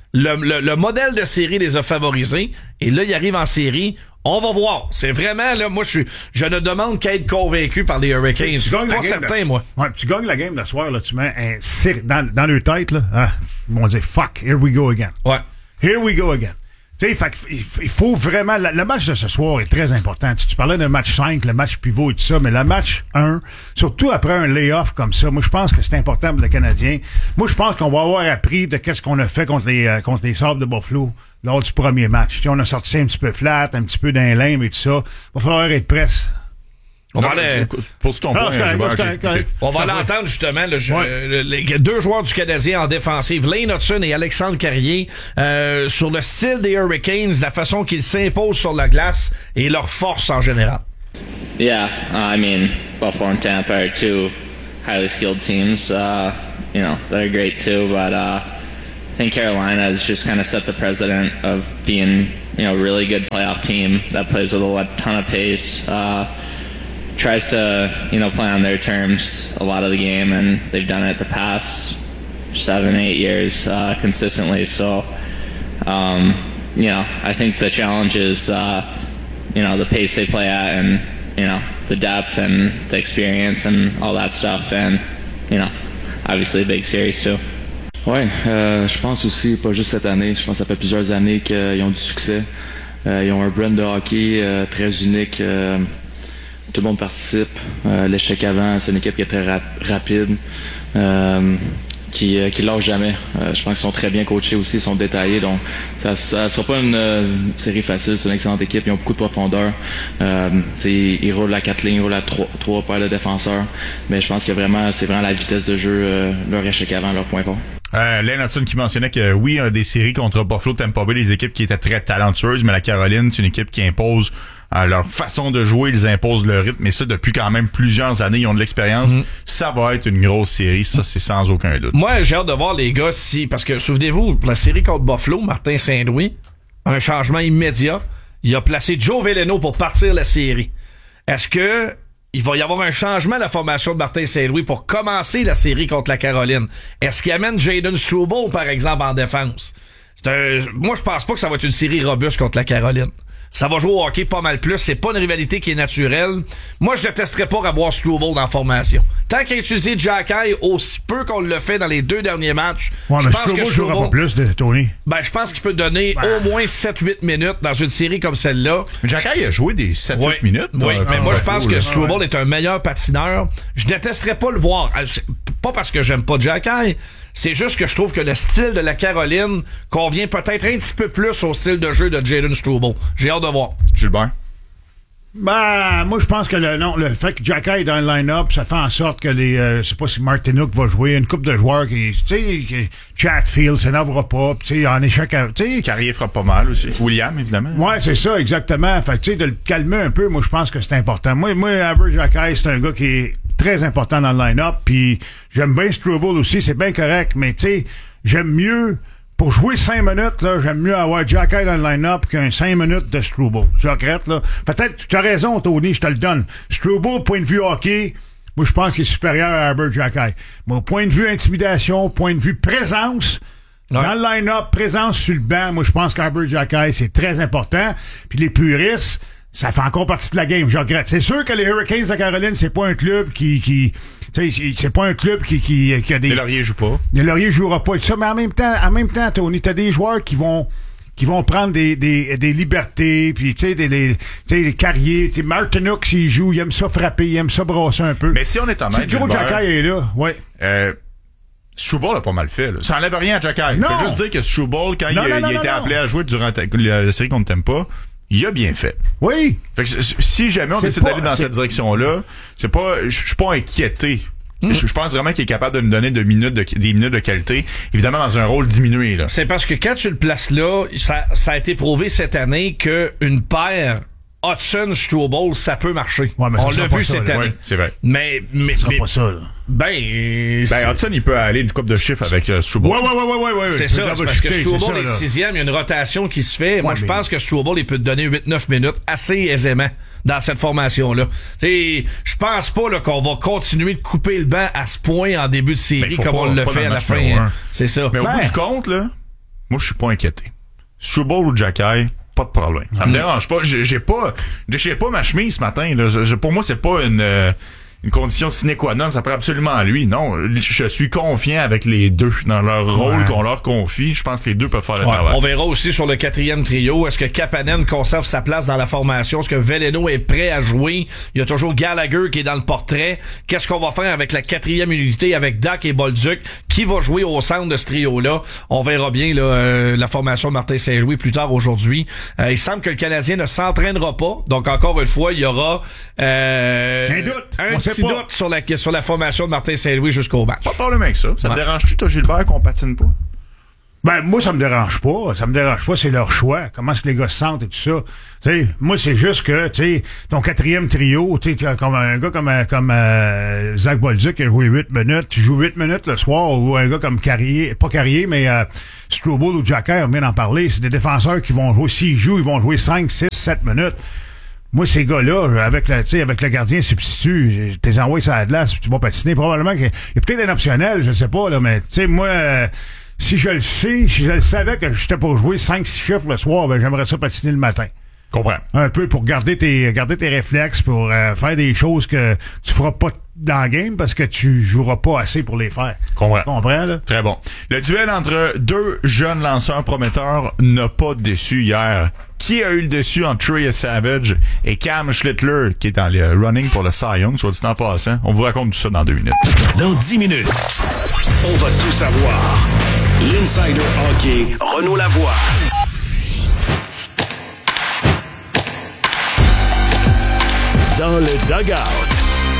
Le, le, le modèle de série les a favorisés. Et là, ils arrivent en série. On va voir. C'est vraiment, là, moi, je suis, je ne demande qu'à être convaincu par les Hurricanes. Tu gagnes pas la game certain, de... moi. Ouais, tu gagnes la game le soir, là, tu mets un cirque dans, dans leur tête, là. Ah, ils vont dire, fuck, here we go again. Ouais. Here we go again. Tu sais, fait, il faut vraiment... La, le match de ce soir est très important. Tu, tu parlais d'un match cinq, le match pivot et tout ça, mais le match un, surtout après un layoff comme ça, moi, je pense que c'est important pour le Canadien. Moi, je pense qu'on va avoir appris de qu'est-ce qu'on a fait contre les, euh, contre les Sabres de Buffalo lors du premier match. Tu sais, on a sorti ça un petit peu flat, un petit peu d'un lime et tout ça. Il va falloir être presse. On non, va aller... Pose ton point. On va l'entendre justement le, ouais. le, les deux joueurs du Canadien en défensive, Lane Hudson et Alexandre Carrier, euh, sur le style des Hurricanes, la façon qu'ils s'imposent sur la glace et leur force en général. Yeah, uh, I mean, Buffalo and Tampa are two highly skilled teams. Uh, you know, they're great too, but uh, I think Carolina has just kind of set the precedent of being, you know, a really good playoff team that plays with a ton of pace. Uh, tries to, you know, play on their terms a lot of the game, and they've done it the past seven, eight years uh, consistently. So, um, you know, I think the challenge is, uh, you know, the pace they play at, and you know, the depth and the experience and all that stuff, and you know, obviously a big series too. Ouais, euh, je pense aussi, pas juste cette année, je pense que ça fait plusieurs années qu'ils ont du succès. Euh, ils ont un brand de hockey euh, très unique. Euh, Tout le monde participe. Euh, l'échec avant, c'est une équipe qui est très rap- rapide, euh, qui euh, qui lâche jamais. Euh, je pense qu'ils sont très bien coachés aussi, ils sont détaillés. Donc, ça, ça sera pas une euh, série facile. C'est une excellente équipe. Ils ont beaucoup de profondeur. Euh, ils roulent à quatre lignes, ils roulent à trois, trois paires de défenseurs. Mais je pense que vraiment, c'est vraiment la vitesse de jeu, euh, leur échec avant, leur point fort. Euh, Lane Hudson qui mentionnait que oui, des séries contre Buffalo, Tampa Bay, des équipes qui étaient très talentueuses, mais la Caroline, c'est une équipe qui impose euh, leur façon de jouer, ils imposent le rythme, et ça depuis quand même plusieurs années, ils ont de l'expérience. Mm. Ça va être une grosse série, ça c'est sans aucun doute. Moi, j'ai hâte de voir les gars si, parce que souvenez-vous, la série contre Buffalo, Martin Saint-Louis, un changement immédiat, il a placé Joe Veleno pour partir la série. Est-ce que il va y avoir un changement à la formation de Martin Saint-Louis pour commencer la série contre la Caroline? Est-ce qu'il amène Jayden Struble, par exemple, en défense? C'est un... Moi, je pense pas que ça va être une série robuste contre la Caroline. Ça va jouer au hockey pas mal plus. C'est pas une rivalité qui est naturelle. Moi, je détesterais pas avoir Struble dans la formation. Tant qu'il a utilisé Jacky aussi peu qu'on le fait dans les deux derniers matchs, ouais, je mais pense Struble que Struble jouera pas plus de Tony. Ben, je pense qu'il peut donner ben. au moins sept huit minutes dans une série comme celle-là. Mais Jacky a joué des sept huit ouais. minutes. Oui, euh, mais moi, je pense là. que Struble ouais. est un meilleur patineur. Je détesterais pas le voir. Pas parce que j'aime pas Jacky. C'est juste que je trouve que le style de la Caroline convient peut-être un petit peu plus au style de jeu de Jayden Struble. J'ai hâte de voir. Gilbert? Ben, moi, je pense que le, non, le fait que Jacky est dans le line-up, ça fait en sorte que les, euh, je sais pas si Martinook va jouer, une couple de joueurs qui, tu sais, Chatfield, ça n'aura pas, tu sais, en échec, tu sais. Carrier fera pas mal aussi. William, évidemment. Ouais, c'est ça, exactement. Fait tu sais, de le calmer un peu, moi, je pense que c'est important. Moi, moi, Albert Jacky, c'est un gars qui est très important dans le line-up, puis j'aime bien Struble aussi, c'est bien correct, mais tu sais, j'aime mieux, pour jouer cinq minutes, là, j'aime mieux avoir Jacky dans le line-up qu'un cinq minutes de Struble. Je regrette, là. Peut-être, tu as raison, Tony, je te le donne. Struble, point de vue hockey, moi, je pense qu'il est supérieur à Albert Jacky. Mais au point de vue intimidation, point de vue présence, ouais. dans le line-up, présence sur le banc, moi, je pense qu'Albert Jacky, c'est très important. Puis les puristes, ça fait encore partie de la game, je regrette. C'est sûr que les Hurricanes de Caroline, c'est pas un club qui, qui tu sais, c'est pas un club qui, qui, qui a des... Les Lauriers jouent pas. Les Lauriers jouera pas. Ça, mais en même temps, en même temps, Tony, t'as des joueurs qui vont, qui vont prendre des, des, des libertés, puis tu sais, des, des, des carrières. Tu sais, Martinook, s'il joue, il aime ça frapper, il aime ça brosser un peu. Mais si on est en Si Joe Jacky est là, ouais. Euh, Struble l'a pas mal fait, là. Ça enlève rien à Jacky. Non. Je veux juste dire que Struble, quand non, il, non, il non, a été non, appelé non. à jouer durant ta, la, la série contre Tampa, il a bien fait. Oui. Fait que si jamais on c'est décide pas, d'aller dans c'est... cette direction-là, c'est pas, je suis pas inquiété. Mm. Je, je pense vraiment qu'il est capable de nous donner de minutes de, des minutes de qualité, évidemment dans un rôle diminué, là. C'est parce que quand tu le places là, ça, ça a été prouvé cette année que une paire Hudson-Struble, ça peut marcher. Ouais, on l'a vu cette là, année. ouais, c'est vrai. Mais, mais, ça sera mais pas ça, là. Ben, ben Hudson, il peut aller une coupe de chiffres avec euh, Struble. Ouais, ouais, ouais, ouais, ouais, ouais. C'est ça, c'est parce que Struble est sixième, il y a une rotation qui se fait. Ouais, Moi, je mais... pense que Struble, il peut te donner huit neuf minutes assez aisément dans cette formation-là. Tu sais, je pense pas là, qu'on va continuer de couper le banc à ce point en début de série comme pas, on le fait à la fin. Hein. C'est ça. Mais au ben. bout du compte, là, moi, je suis pas inquiété. Struble ou Jacky, pas de problème. Ça me dérange pas. J'ai, j'ai pas, j'ai pas ma chemise ce matin, là. Je, pour moi, c'est pas une, euh, une condition sine qua non, ça prend absolument à lui. Non, je suis confiant avec les deux dans leur rôle ouais. qu'on leur confie. Je pense que les deux peuvent faire le ouais. travail. On verra aussi sur le quatrième trio, est-ce que Kapanen conserve sa place dans la formation? Est-ce que Veleno est prêt à jouer? Il y a toujours Gallagher qui est dans le portrait. Qu'est-ce qu'on va faire avec la quatrième unité, avec Dak et Bolduc? Qui va jouer au centre de ce trio-là? On verra bien là, euh, la formation de Martin Saint-Louis plus tard aujourd'hui. Euh, il semble que le Canadien ne s'entraînera pas. Donc, encore une fois, il y aura euh, un doute. Un petit doute sur la, sur la formation de Martin Saint-Louis jusqu'au match. Pas de problème avec ça. Ça ouais. te dérange-tu, toi, Gilbert, qu'on patine pas? Ben, moi, ça me dérange pas. Ça me dérange pas, c'est leur choix. Comment est-ce que les gars se sentent et tout ça. Tu sais, moi, c'est juste que, tu sais, ton quatrième trio, tu sais, comme un gars comme, comme euh, Zach Bolduc qui a joué huit minutes, tu joues huit minutes le soir, ou un gars comme Carrier, pas Carrier, mais euh, Struble ou Jacky, on vient d'en parler, c'est des défenseurs qui vont jouer, s'ils jouent, ils vont jouer cinq, six, sept minutes. Moi, ces gars-là, avec le, avec le gardien substitut, t'es envoyé sur la glace, tu vas patiner. Probablement qu'il y a peut-être un optionnel, je sais pas, là, mais tu sais, moi, euh, si je le sais, si je le savais que j'étais pour jouer cinq six chiffres le soir, ben j'aimerais ça patiner le matin. Comprends. Un peu pour garder tes garder tes réflexes, pour euh, faire des choses que tu feras pas dans le game parce que tu joueras pas assez pour les faire. Comprends. Comprends, là? Très bon. Le duel entre deux jeunes lanceurs prometteurs n'a pas déçu hier. Qui a eu le dessus entre Trey Savage et Cam Schlittler, qui est dans le running pour le Cy Young, soit dit en passant? On vous raconte tout ça dans deux minutes. Dans dix minutes, on va tout savoir. L'Insider Hockey, Renaud Lavoie. Dans le dugout.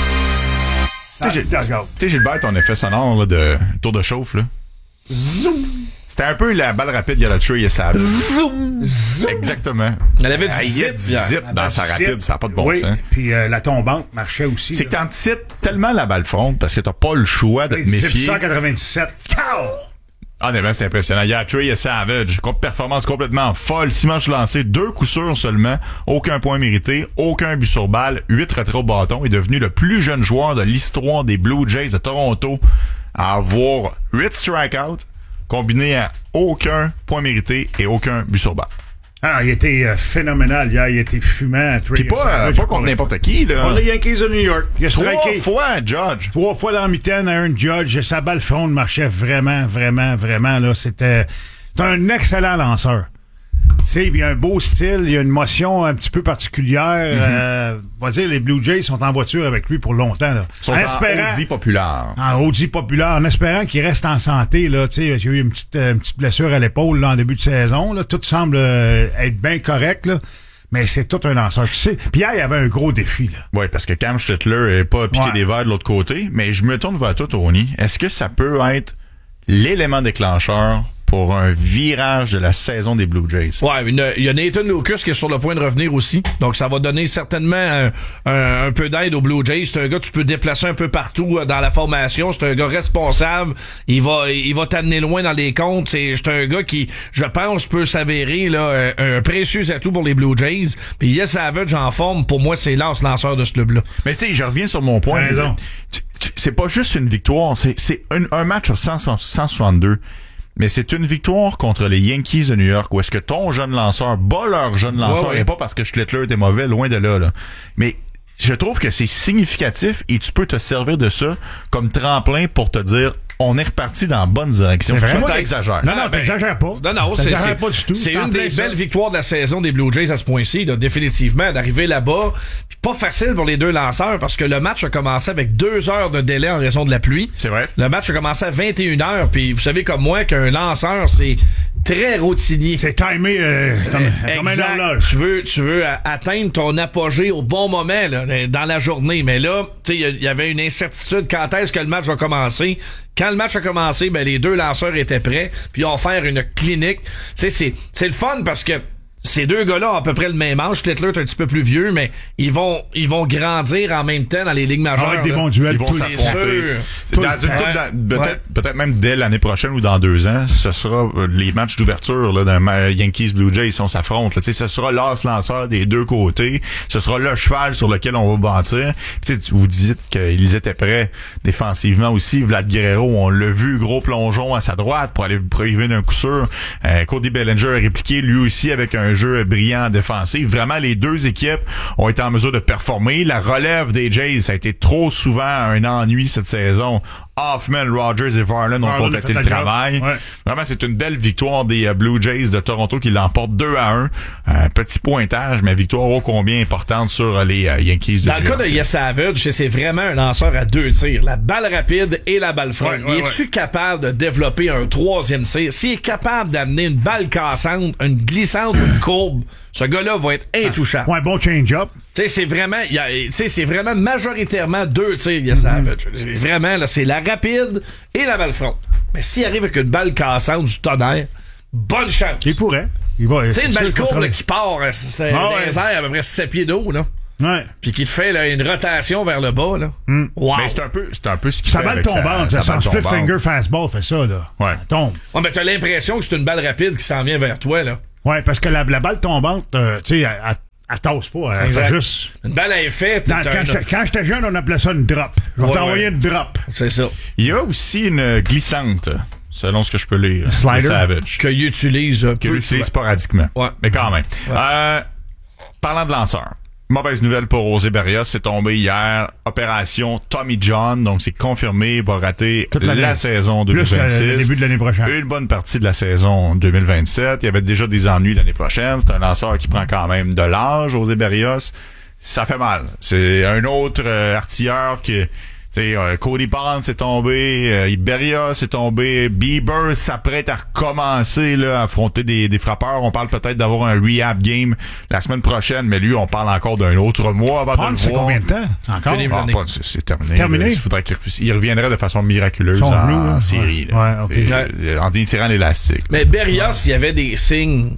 Tu sais, Gil- Gilbert, ton effet sonore là, de tour de chauffe, là. Zoom! C'était un peu la balle rapide, il y a la Trey et Savage. Zoom! Zoom! Exactement. Elle avait du ah, zip, du zip dans ben, sa zip. rapide, ça n'a pas de bon oui, sens. Puis euh, la tombante marchait aussi. C'est là. que t'anticipes tellement la balle fronde parce que t'as pas le choix de te méfier. cent quatre-vingt-dix-sept. Honnêtement, c'est impressionnant. Il y a Trey et Savage. Performance complètement folle. Six matchs lancés, deux coups sûrs seulement. Aucun point mérité. Aucun but sur balle. Huit retraits au bâton. Il est devenu le plus jeune joueur de l'histoire des Blue Jays de Toronto à avoir huit strikeouts combiné à aucun point mérité et aucun but sur balle. Ah, il était euh, phénoménal hier. Il était fumant. Puis pas, euh, pas contre n'importe qui, là. Pour les Yankees de New York. Il a Trois striké. fois, Judge. Trois fois dans la mitaine à un Judge. Sa balle fronde marchait vraiment, vraiment, vraiment. Là, c'était, c'était un excellent lanceur. Tu sais, il y a un beau style, il y a une motion un petit peu particulière. Mm-hmm. Euh, on va dire, les Blue Jays sont en voiture avec lui pour longtemps. Là. Ils sont en, en espérant, Audi populaire. En Audi populaire, en espérant qu'il reste en santé. Là, tu sais, il y a eu une petite, une petite blessure à l'épaule là, en début de saison. Là. Tout semble euh, être bien correct. Là. Mais c'est tout un lanceur, tu sais. Puis hier, il y avait un gros défi, là. Oui, parce que Cam Schlittler est pas piqué ouais. des verres de l'autre côté. Mais je me tourne vers toi, Tony. Est-ce que ça peut être l'élément déclencheur pour un virage de la saison des Blue Jays? Ouais, il y a Nathan Lucas qui est sur le point de revenir aussi. Donc, ça va donner certainement un, un, un peu d'aide aux Blue Jays. C'est un gars que tu peux déplacer un peu partout dans la formation. C'est un gars responsable. Il va il va t'amener loin dans les comptes. C'est, c'est un gars qui, je pense, peut s'avérer là un, un précieux atout pour les Blue Jays. Puis Yes Savage en forme, pour moi, c'est lance-lanceur de ce club-là. Mais tu sais, je reviens sur mon point. Raison. Tu, tu, c'est pas juste une victoire. C'est, c'est un, un match sur cent soixante-deux. Mais c'est une victoire contre les Yankees de New York où est-ce que ton jeune lanceur bat leur jeune lanceur, ouais, ouais. et pas parce que Schlittler était mauvais, loin de là, là. Mais je trouve que c'est significatif et tu peux te servir de ça comme tremplin pour te dire on est reparti dans la bonne direction. C'est C'est moi vrai? qui exagère. Non, non, t'exagères pas. Non, non, c'est, c'est, pas du tout. c'est une des belles victoires de la saison des Blue Jays à ce point-ci, là, définitivement, d'arriver là-bas. Puis pas facile pour les deux lanceurs parce que le match a commencé avec deux heures de délai en raison de la pluie. C'est vrai. Le match a commencé à vingt et une heures. Puis vous savez comme moi qu'un lanceur, c'est très routinier. C'est timé euh, comme, euh, comme un horloge. Tu veux, tu veux atteindre ton apogée au bon moment là, dans la journée. Mais là, tu sais, il y avait une incertitude quand est-ce que le match va commencer. Quand le match a commencé, ben les deux lanceurs étaient prêts, puis ils ont offert une clinique. Tu sais, c'est c'est le fun parce que ces deux gars-là ont à peu près le même âge. Littler est un petit peu plus vieux, mais ils vont ils vont grandir en même temps dans les ligues majeures. Avec des là. bons duels. Ils vont C'est s'affronter. sûr. Dans une Ouais. couple d'an- peut-être, Ouais. peut-être même dès l'année prochaine ou dans deux ans, ce sera euh, les matchs d'ouverture là, d'un ma- Yankees Blue Jays si on s'affronte. Là. Tu sais, ce sera l'as lanceur des deux côtés. Ce sera le cheval sur lequel on va bâtir. Puis, tu sais, tu- vous dites qu'ils étaient prêts défensivement aussi. Vlad Guerrero, on l'a vu, gros plongeon à sa droite pour aller priver d'un coup sûr. Euh, Cody Bellinger a répliqué lui aussi avec un jeu brillant défensif. Vraiment, les deux équipes ont été en mesure de performer. La relève des Jays, ça a été trop souvent un ennui cette saison. Hoffman, Rogers et Varland ont Varland complété a le fait la travail. job. Ouais. Vraiment, c'est une belle victoire des euh, Blue Jays de Toronto qui l'emportent deux à un. Un petit pointage, mais victoire ô combien importante sur euh, les euh, Yankees de Dans le New cas de York. Yes Savage, c'est vraiment un lanceur à deux tirs. La balle rapide et la balle franche. Ouais, ouais, Es-tu capable de développer un troisième tir? S'il est capable d'amener une balle cassante, une glissante ou une courbe, ce gars-là va être intouchable. Ouais, bon change-up. Tu sais, c'est vraiment, il y a- tu sais, c'est vraiment majoritairement deux tirs, Yes Savage. C'est Vraiment, là, c'est la rapide et la balle front. Mais s'il arrive avec une balle cassante du tonnerre, bonne chance. Il pourrait. Il va. Tu sais, une c'est balle sûr qu'il va courbe là, travailler. qui part, euh, c'est Ah dans ouais. les airs à peu près sept pieds d'eau, là. Ouais. Puis qui te fait là, une rotation vers le bas, là. Wow. Mais c'est un peu, c'est un peu ce qu'il Sa fait balle avec sa- tombante, sa son balle split tombante. finger fastball fait ça, là. Ouais. Elle tombe. Ouais, mais t'as l'impression que c'est une balle rapide qui s'en vient vers toi, là. Ouais, parce que la, la balle tombante, euh, tu sais, elle, elle, elle tasse pas. Elle Exact. fait juste. Une balle à effet, Dans- t'as quand un- j'étais- quand j'étais jeune, on appelait ça une drop. Je vais Ouais, t'envoyer ouais. une drop. C'est ça. Il y a aussi une glissante, selon ce que je peux lire. Slider. Le Savage. Qu'il utilise un Qu'il peu. utilise sporadiquement. Ouais. Mais quand même. Euh, parlant de lanceurs. Mauvaise nouvelle pour José Berrios, c'est tombé hier. Opération Tommy John, donc c'est confirmé, il va rater Toute la l'année. saison Plus deux mille vingt-six. le début de l'année prochaine. Une bonne partie de la saison deux mille vingt-sept. Il y avait déjà des ennuis l'année prochaine. C'est un lanceur qui prend quand même de l'âge, José Berrios. Ça fait mal. C'est un autre euh, artilleur qui... Tu sais, euh, Cody Pond s'est tombé, euh, Berrios s'est tombé, Bieber s'apprête à recommencer là, à affronter des, des frappeurs. On parle peut-être d'avoir un rehab game la semaine prochaine, mais lui, on parle encore d'un autre mois avant de Pond, le c'est voir. combien de temps? Encore? Fini. Ah, pas- c'est, c'est terminé. Terminé? là. Il faudrait qu'il il reviendrait de façon miraculeuse Son en, genou, là. en série. Ouais. là. Ouais, ok. Et, euh, en étirant l'élastique. Mais Berrios, il y avait des signes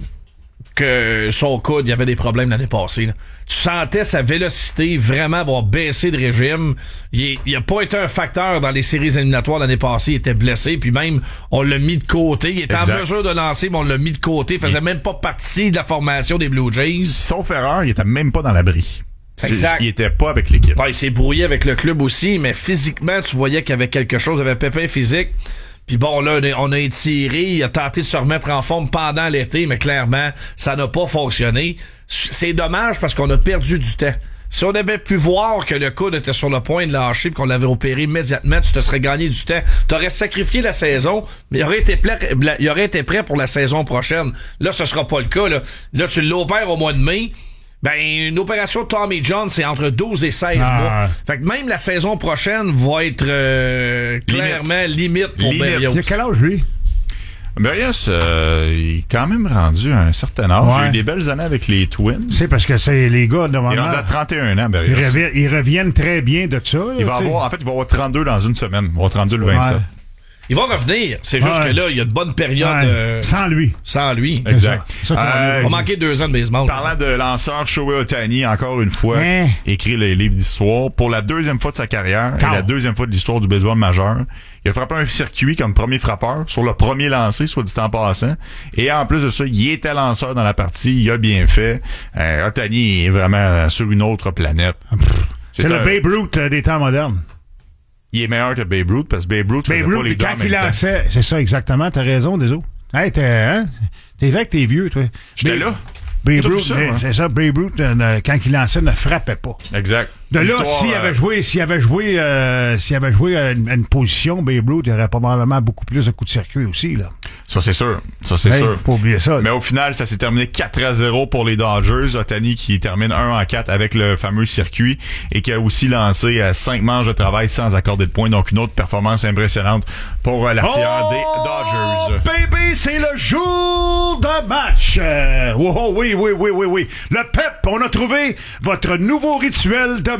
que son coude, il y avait des problèmes l'année passée. Là. Tu sentais sa vélocité vraiment avoir baissé de régime. Il, est- il a pas été un facteur dans les séries éliminatoires l'année passée. Il était blessé, puis même, on l'a mis de côté. Il était Exact. en mesure de lancer, mais on l'a mis de côté. Il faisait Il- même pas partie de la formation des Blue Jays. Sauf erreur, il était même pas dans l'abri. C'est- Exact. Il était pas avec l'équipe. Ouais, il s'est brouillé avec le club aussi, mais physiquement, tu voyais qu'il y avait quelque chose, il y avait pépin physique. Puis bon, là, on a- on a étiré, il a tenté de se remettre en forme pendant l'été, mais clairement, ça n'a pas fonctionné. C'est dommage parce qu'on a perdu du temps. Si on avait pu voir que le coude était sur le point de lâcher et qu'on l'avait opéré immédiatement, tu te serais gagné du temps. Tu aurais sacrifié la saison, mais il aurait été prêt, il aurait été prêt pour la saison prochaine. Là, ce sera pas le cas. Là, là tu l'opères au mois de mai. Ben, une opération de Tommy John, c'est entre douze et seize Ah. mois. Fait que même la saison prochaine va être euh, clairement limite, pour Limite. Berrios. Il a quel âge, lui? Berrios, euh, il est quand même rendu à un certain âge. Ouais. Il a eu des belles années avec les Twins. C'est parce que c'est les gars devant Il est rendu à trente et un ans, Berrios. ils, reviennent, ils reviennent très bien de ça. Là, Il va tu sais. avoir, en fait, il va avoir trente-deux dans une semaine. Il va avoir trente-deux le vingt-sept. Ouais. Il va revenir. C'est juste Ouais. que là, il y a de bonnes périodes Ouais. euh, Sans lui. sans lui. Exact. C'est ça. Ça, ça Euh, Il va manquer deux ans de baseball. Parlant de lanceur, Shohei Ohtani, encore une fois, Hein? écrit les livres d'histoire. Pour la deuxième fois de sa carrière Quand? et la deuxième fois de l'histoire du baseball majeur, il a frappé un circuit comme premier frappeur sur le premier lancé, soit dit en passant. Et en plus de ça, il était lanceur dans la partie. Il a bien fait. Euh, Ohtani est vraiment sur une autre planète. C'est le un- Babe Ruth euh, des temps modernes. Il est meilleur que Babe Ruth parce que Babe Ruth faisait Babe pas Ruth, les deux en quand même il temps. lançait, c'est ça exactement, t'as raison, désolé. Hey, t'es, hein? T'es vrai que t'es vieux, toi. J'étais Babe- là. Babe T'as vu Ruth, ça, mais hein? c'est ça, Babe Ruth, euh, ne- quand il lançait, ne frappait pas. Exact. De là, Victoire, s'il euh, avait joué, s'il avait joué, euh, s'il avait joué à une, à une position, Babe Ruth, il aurait probablement beaucoup plus de coups de circuit aussi, là. Ça, c'est sûr. Ça, c'est Hey, sûr. faut pas oublier ça. là. Mais au final, ça s'est terminé quatre à zéro pour les Dodgers. Ohtani qui termine un en quatre avec le fameux circuit et qui a aussi lancé euh, cinq manches de travail sans accorder de points. Donc, une autre performance impressionnante pour euh, l'artilleur Oh, des Dodgers. baby, c'est le jour de match. Euh, oh, oh, oui, oui, oui, oui, oui. Le P E P, on a trouvé votre nouveau rituel de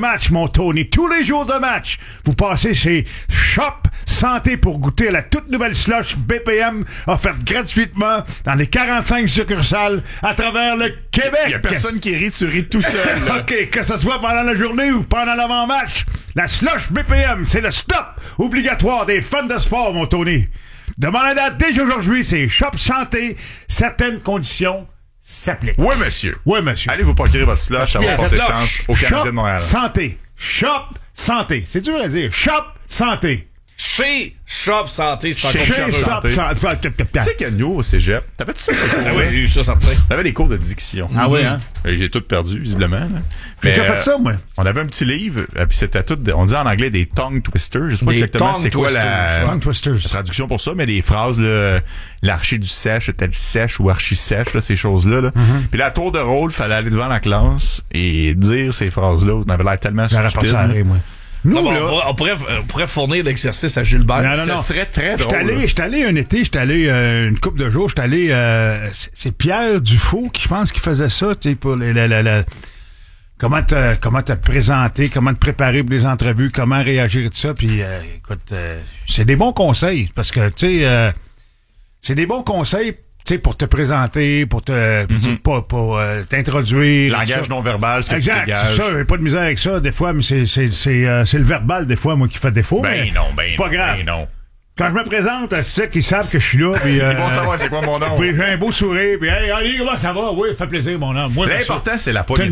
match, mon Tony. Tous les jours de match. Vous passez chez Shop Santé pour goûter à la toute nouvelle slush B P M offerte gratuitement dans les quarante-cinq succursales à travers le Québec. Il y a personne qui rit, tu ris tout seul. Là. OK, que ce soit pendant la journée ou pendant l'avant-match, la slush B P M, c'est le stop obligatoire des fans de sport, mon Tony. Demande la date dès aujourd'hui, c'est Shop Santé. Certaines conditions s'appliquent. Oui, monsieur. Oui, monsieur. Allez vous procurer votre slush, ça va passer Shop chance au Canadien de Montréal. Santé. Shop Santé. C'est dur à dire. Shop Santé. Chez Shop Santé, c'est encore Chez plus Shop santé. Santé. Tu sais que nous, au cégep, t'avais tout ça? Ah oui, j'ai eu ça, certain. T'avais des cours de diction. Ah oui, hein? Et j'ai tout perdu, visiblement. Là. J'ai Mais, déjà fait ça, moi. On avait un petit livre, euh, puis c'était tout, on disait en anglais des tongue twisters. Je sais pas Des exactement tongue c'est quoi la, Tongue twisters. la traduction pour ça, mais des phrases, là, l'archi du sèche, était-elle sèche ou archi-sèche, là, ces choses-là. Là. Mm-hmm. Puis là, à tour de rôle, fallait aller devant la classe et dire ces phrases-là. On avait l'air tellement J'aurais stupide. pas ça là. moi. Nous, Non, mais là, on, pourrait, on, pourrait, on pourrait fournir l'exercice à Gilbert. Non, non, Ça non. serait très J'étais drôle. allé, là. j'étais allé un été, j'étais allé euh, une couple de jours, j'étais allé, euh, c'est, c'est Pierre Dufault qui, je pense, qui faisait ça, tu sais, pour les, la, la, la, comment te, comment te présenter, comment te préparer pour les entrevues, comment réagir et tout ça, puis euh, écoute, euh, c'est des bons conseils, parce que, tu sais, euh, c'est des bons conseils, tu sais, pour te présenter, pour te, mm-hmm. pour, pour euh, t'introduire. Langage non verbal, ce que exact, tu dégages. c'est ça, j'ai pas de misère avec ça, des fois, mais c'est, c'est, c'est, euh, c'est le verbal, des fois, moi, qui fait défaut. Ben mais non, ben c'est pas non, grave. ben non. Quand je me présente, c'est ça qu'ils savent que je suis là. Puis, euh, Ils vont savoir c'est quoi mon nom. Puis j'ai un beau sourire. Puis, hey, allez, comment ça va? Oui, ça fait plaisir, mon homme. Moi, L'important, c'est la T'as poignée.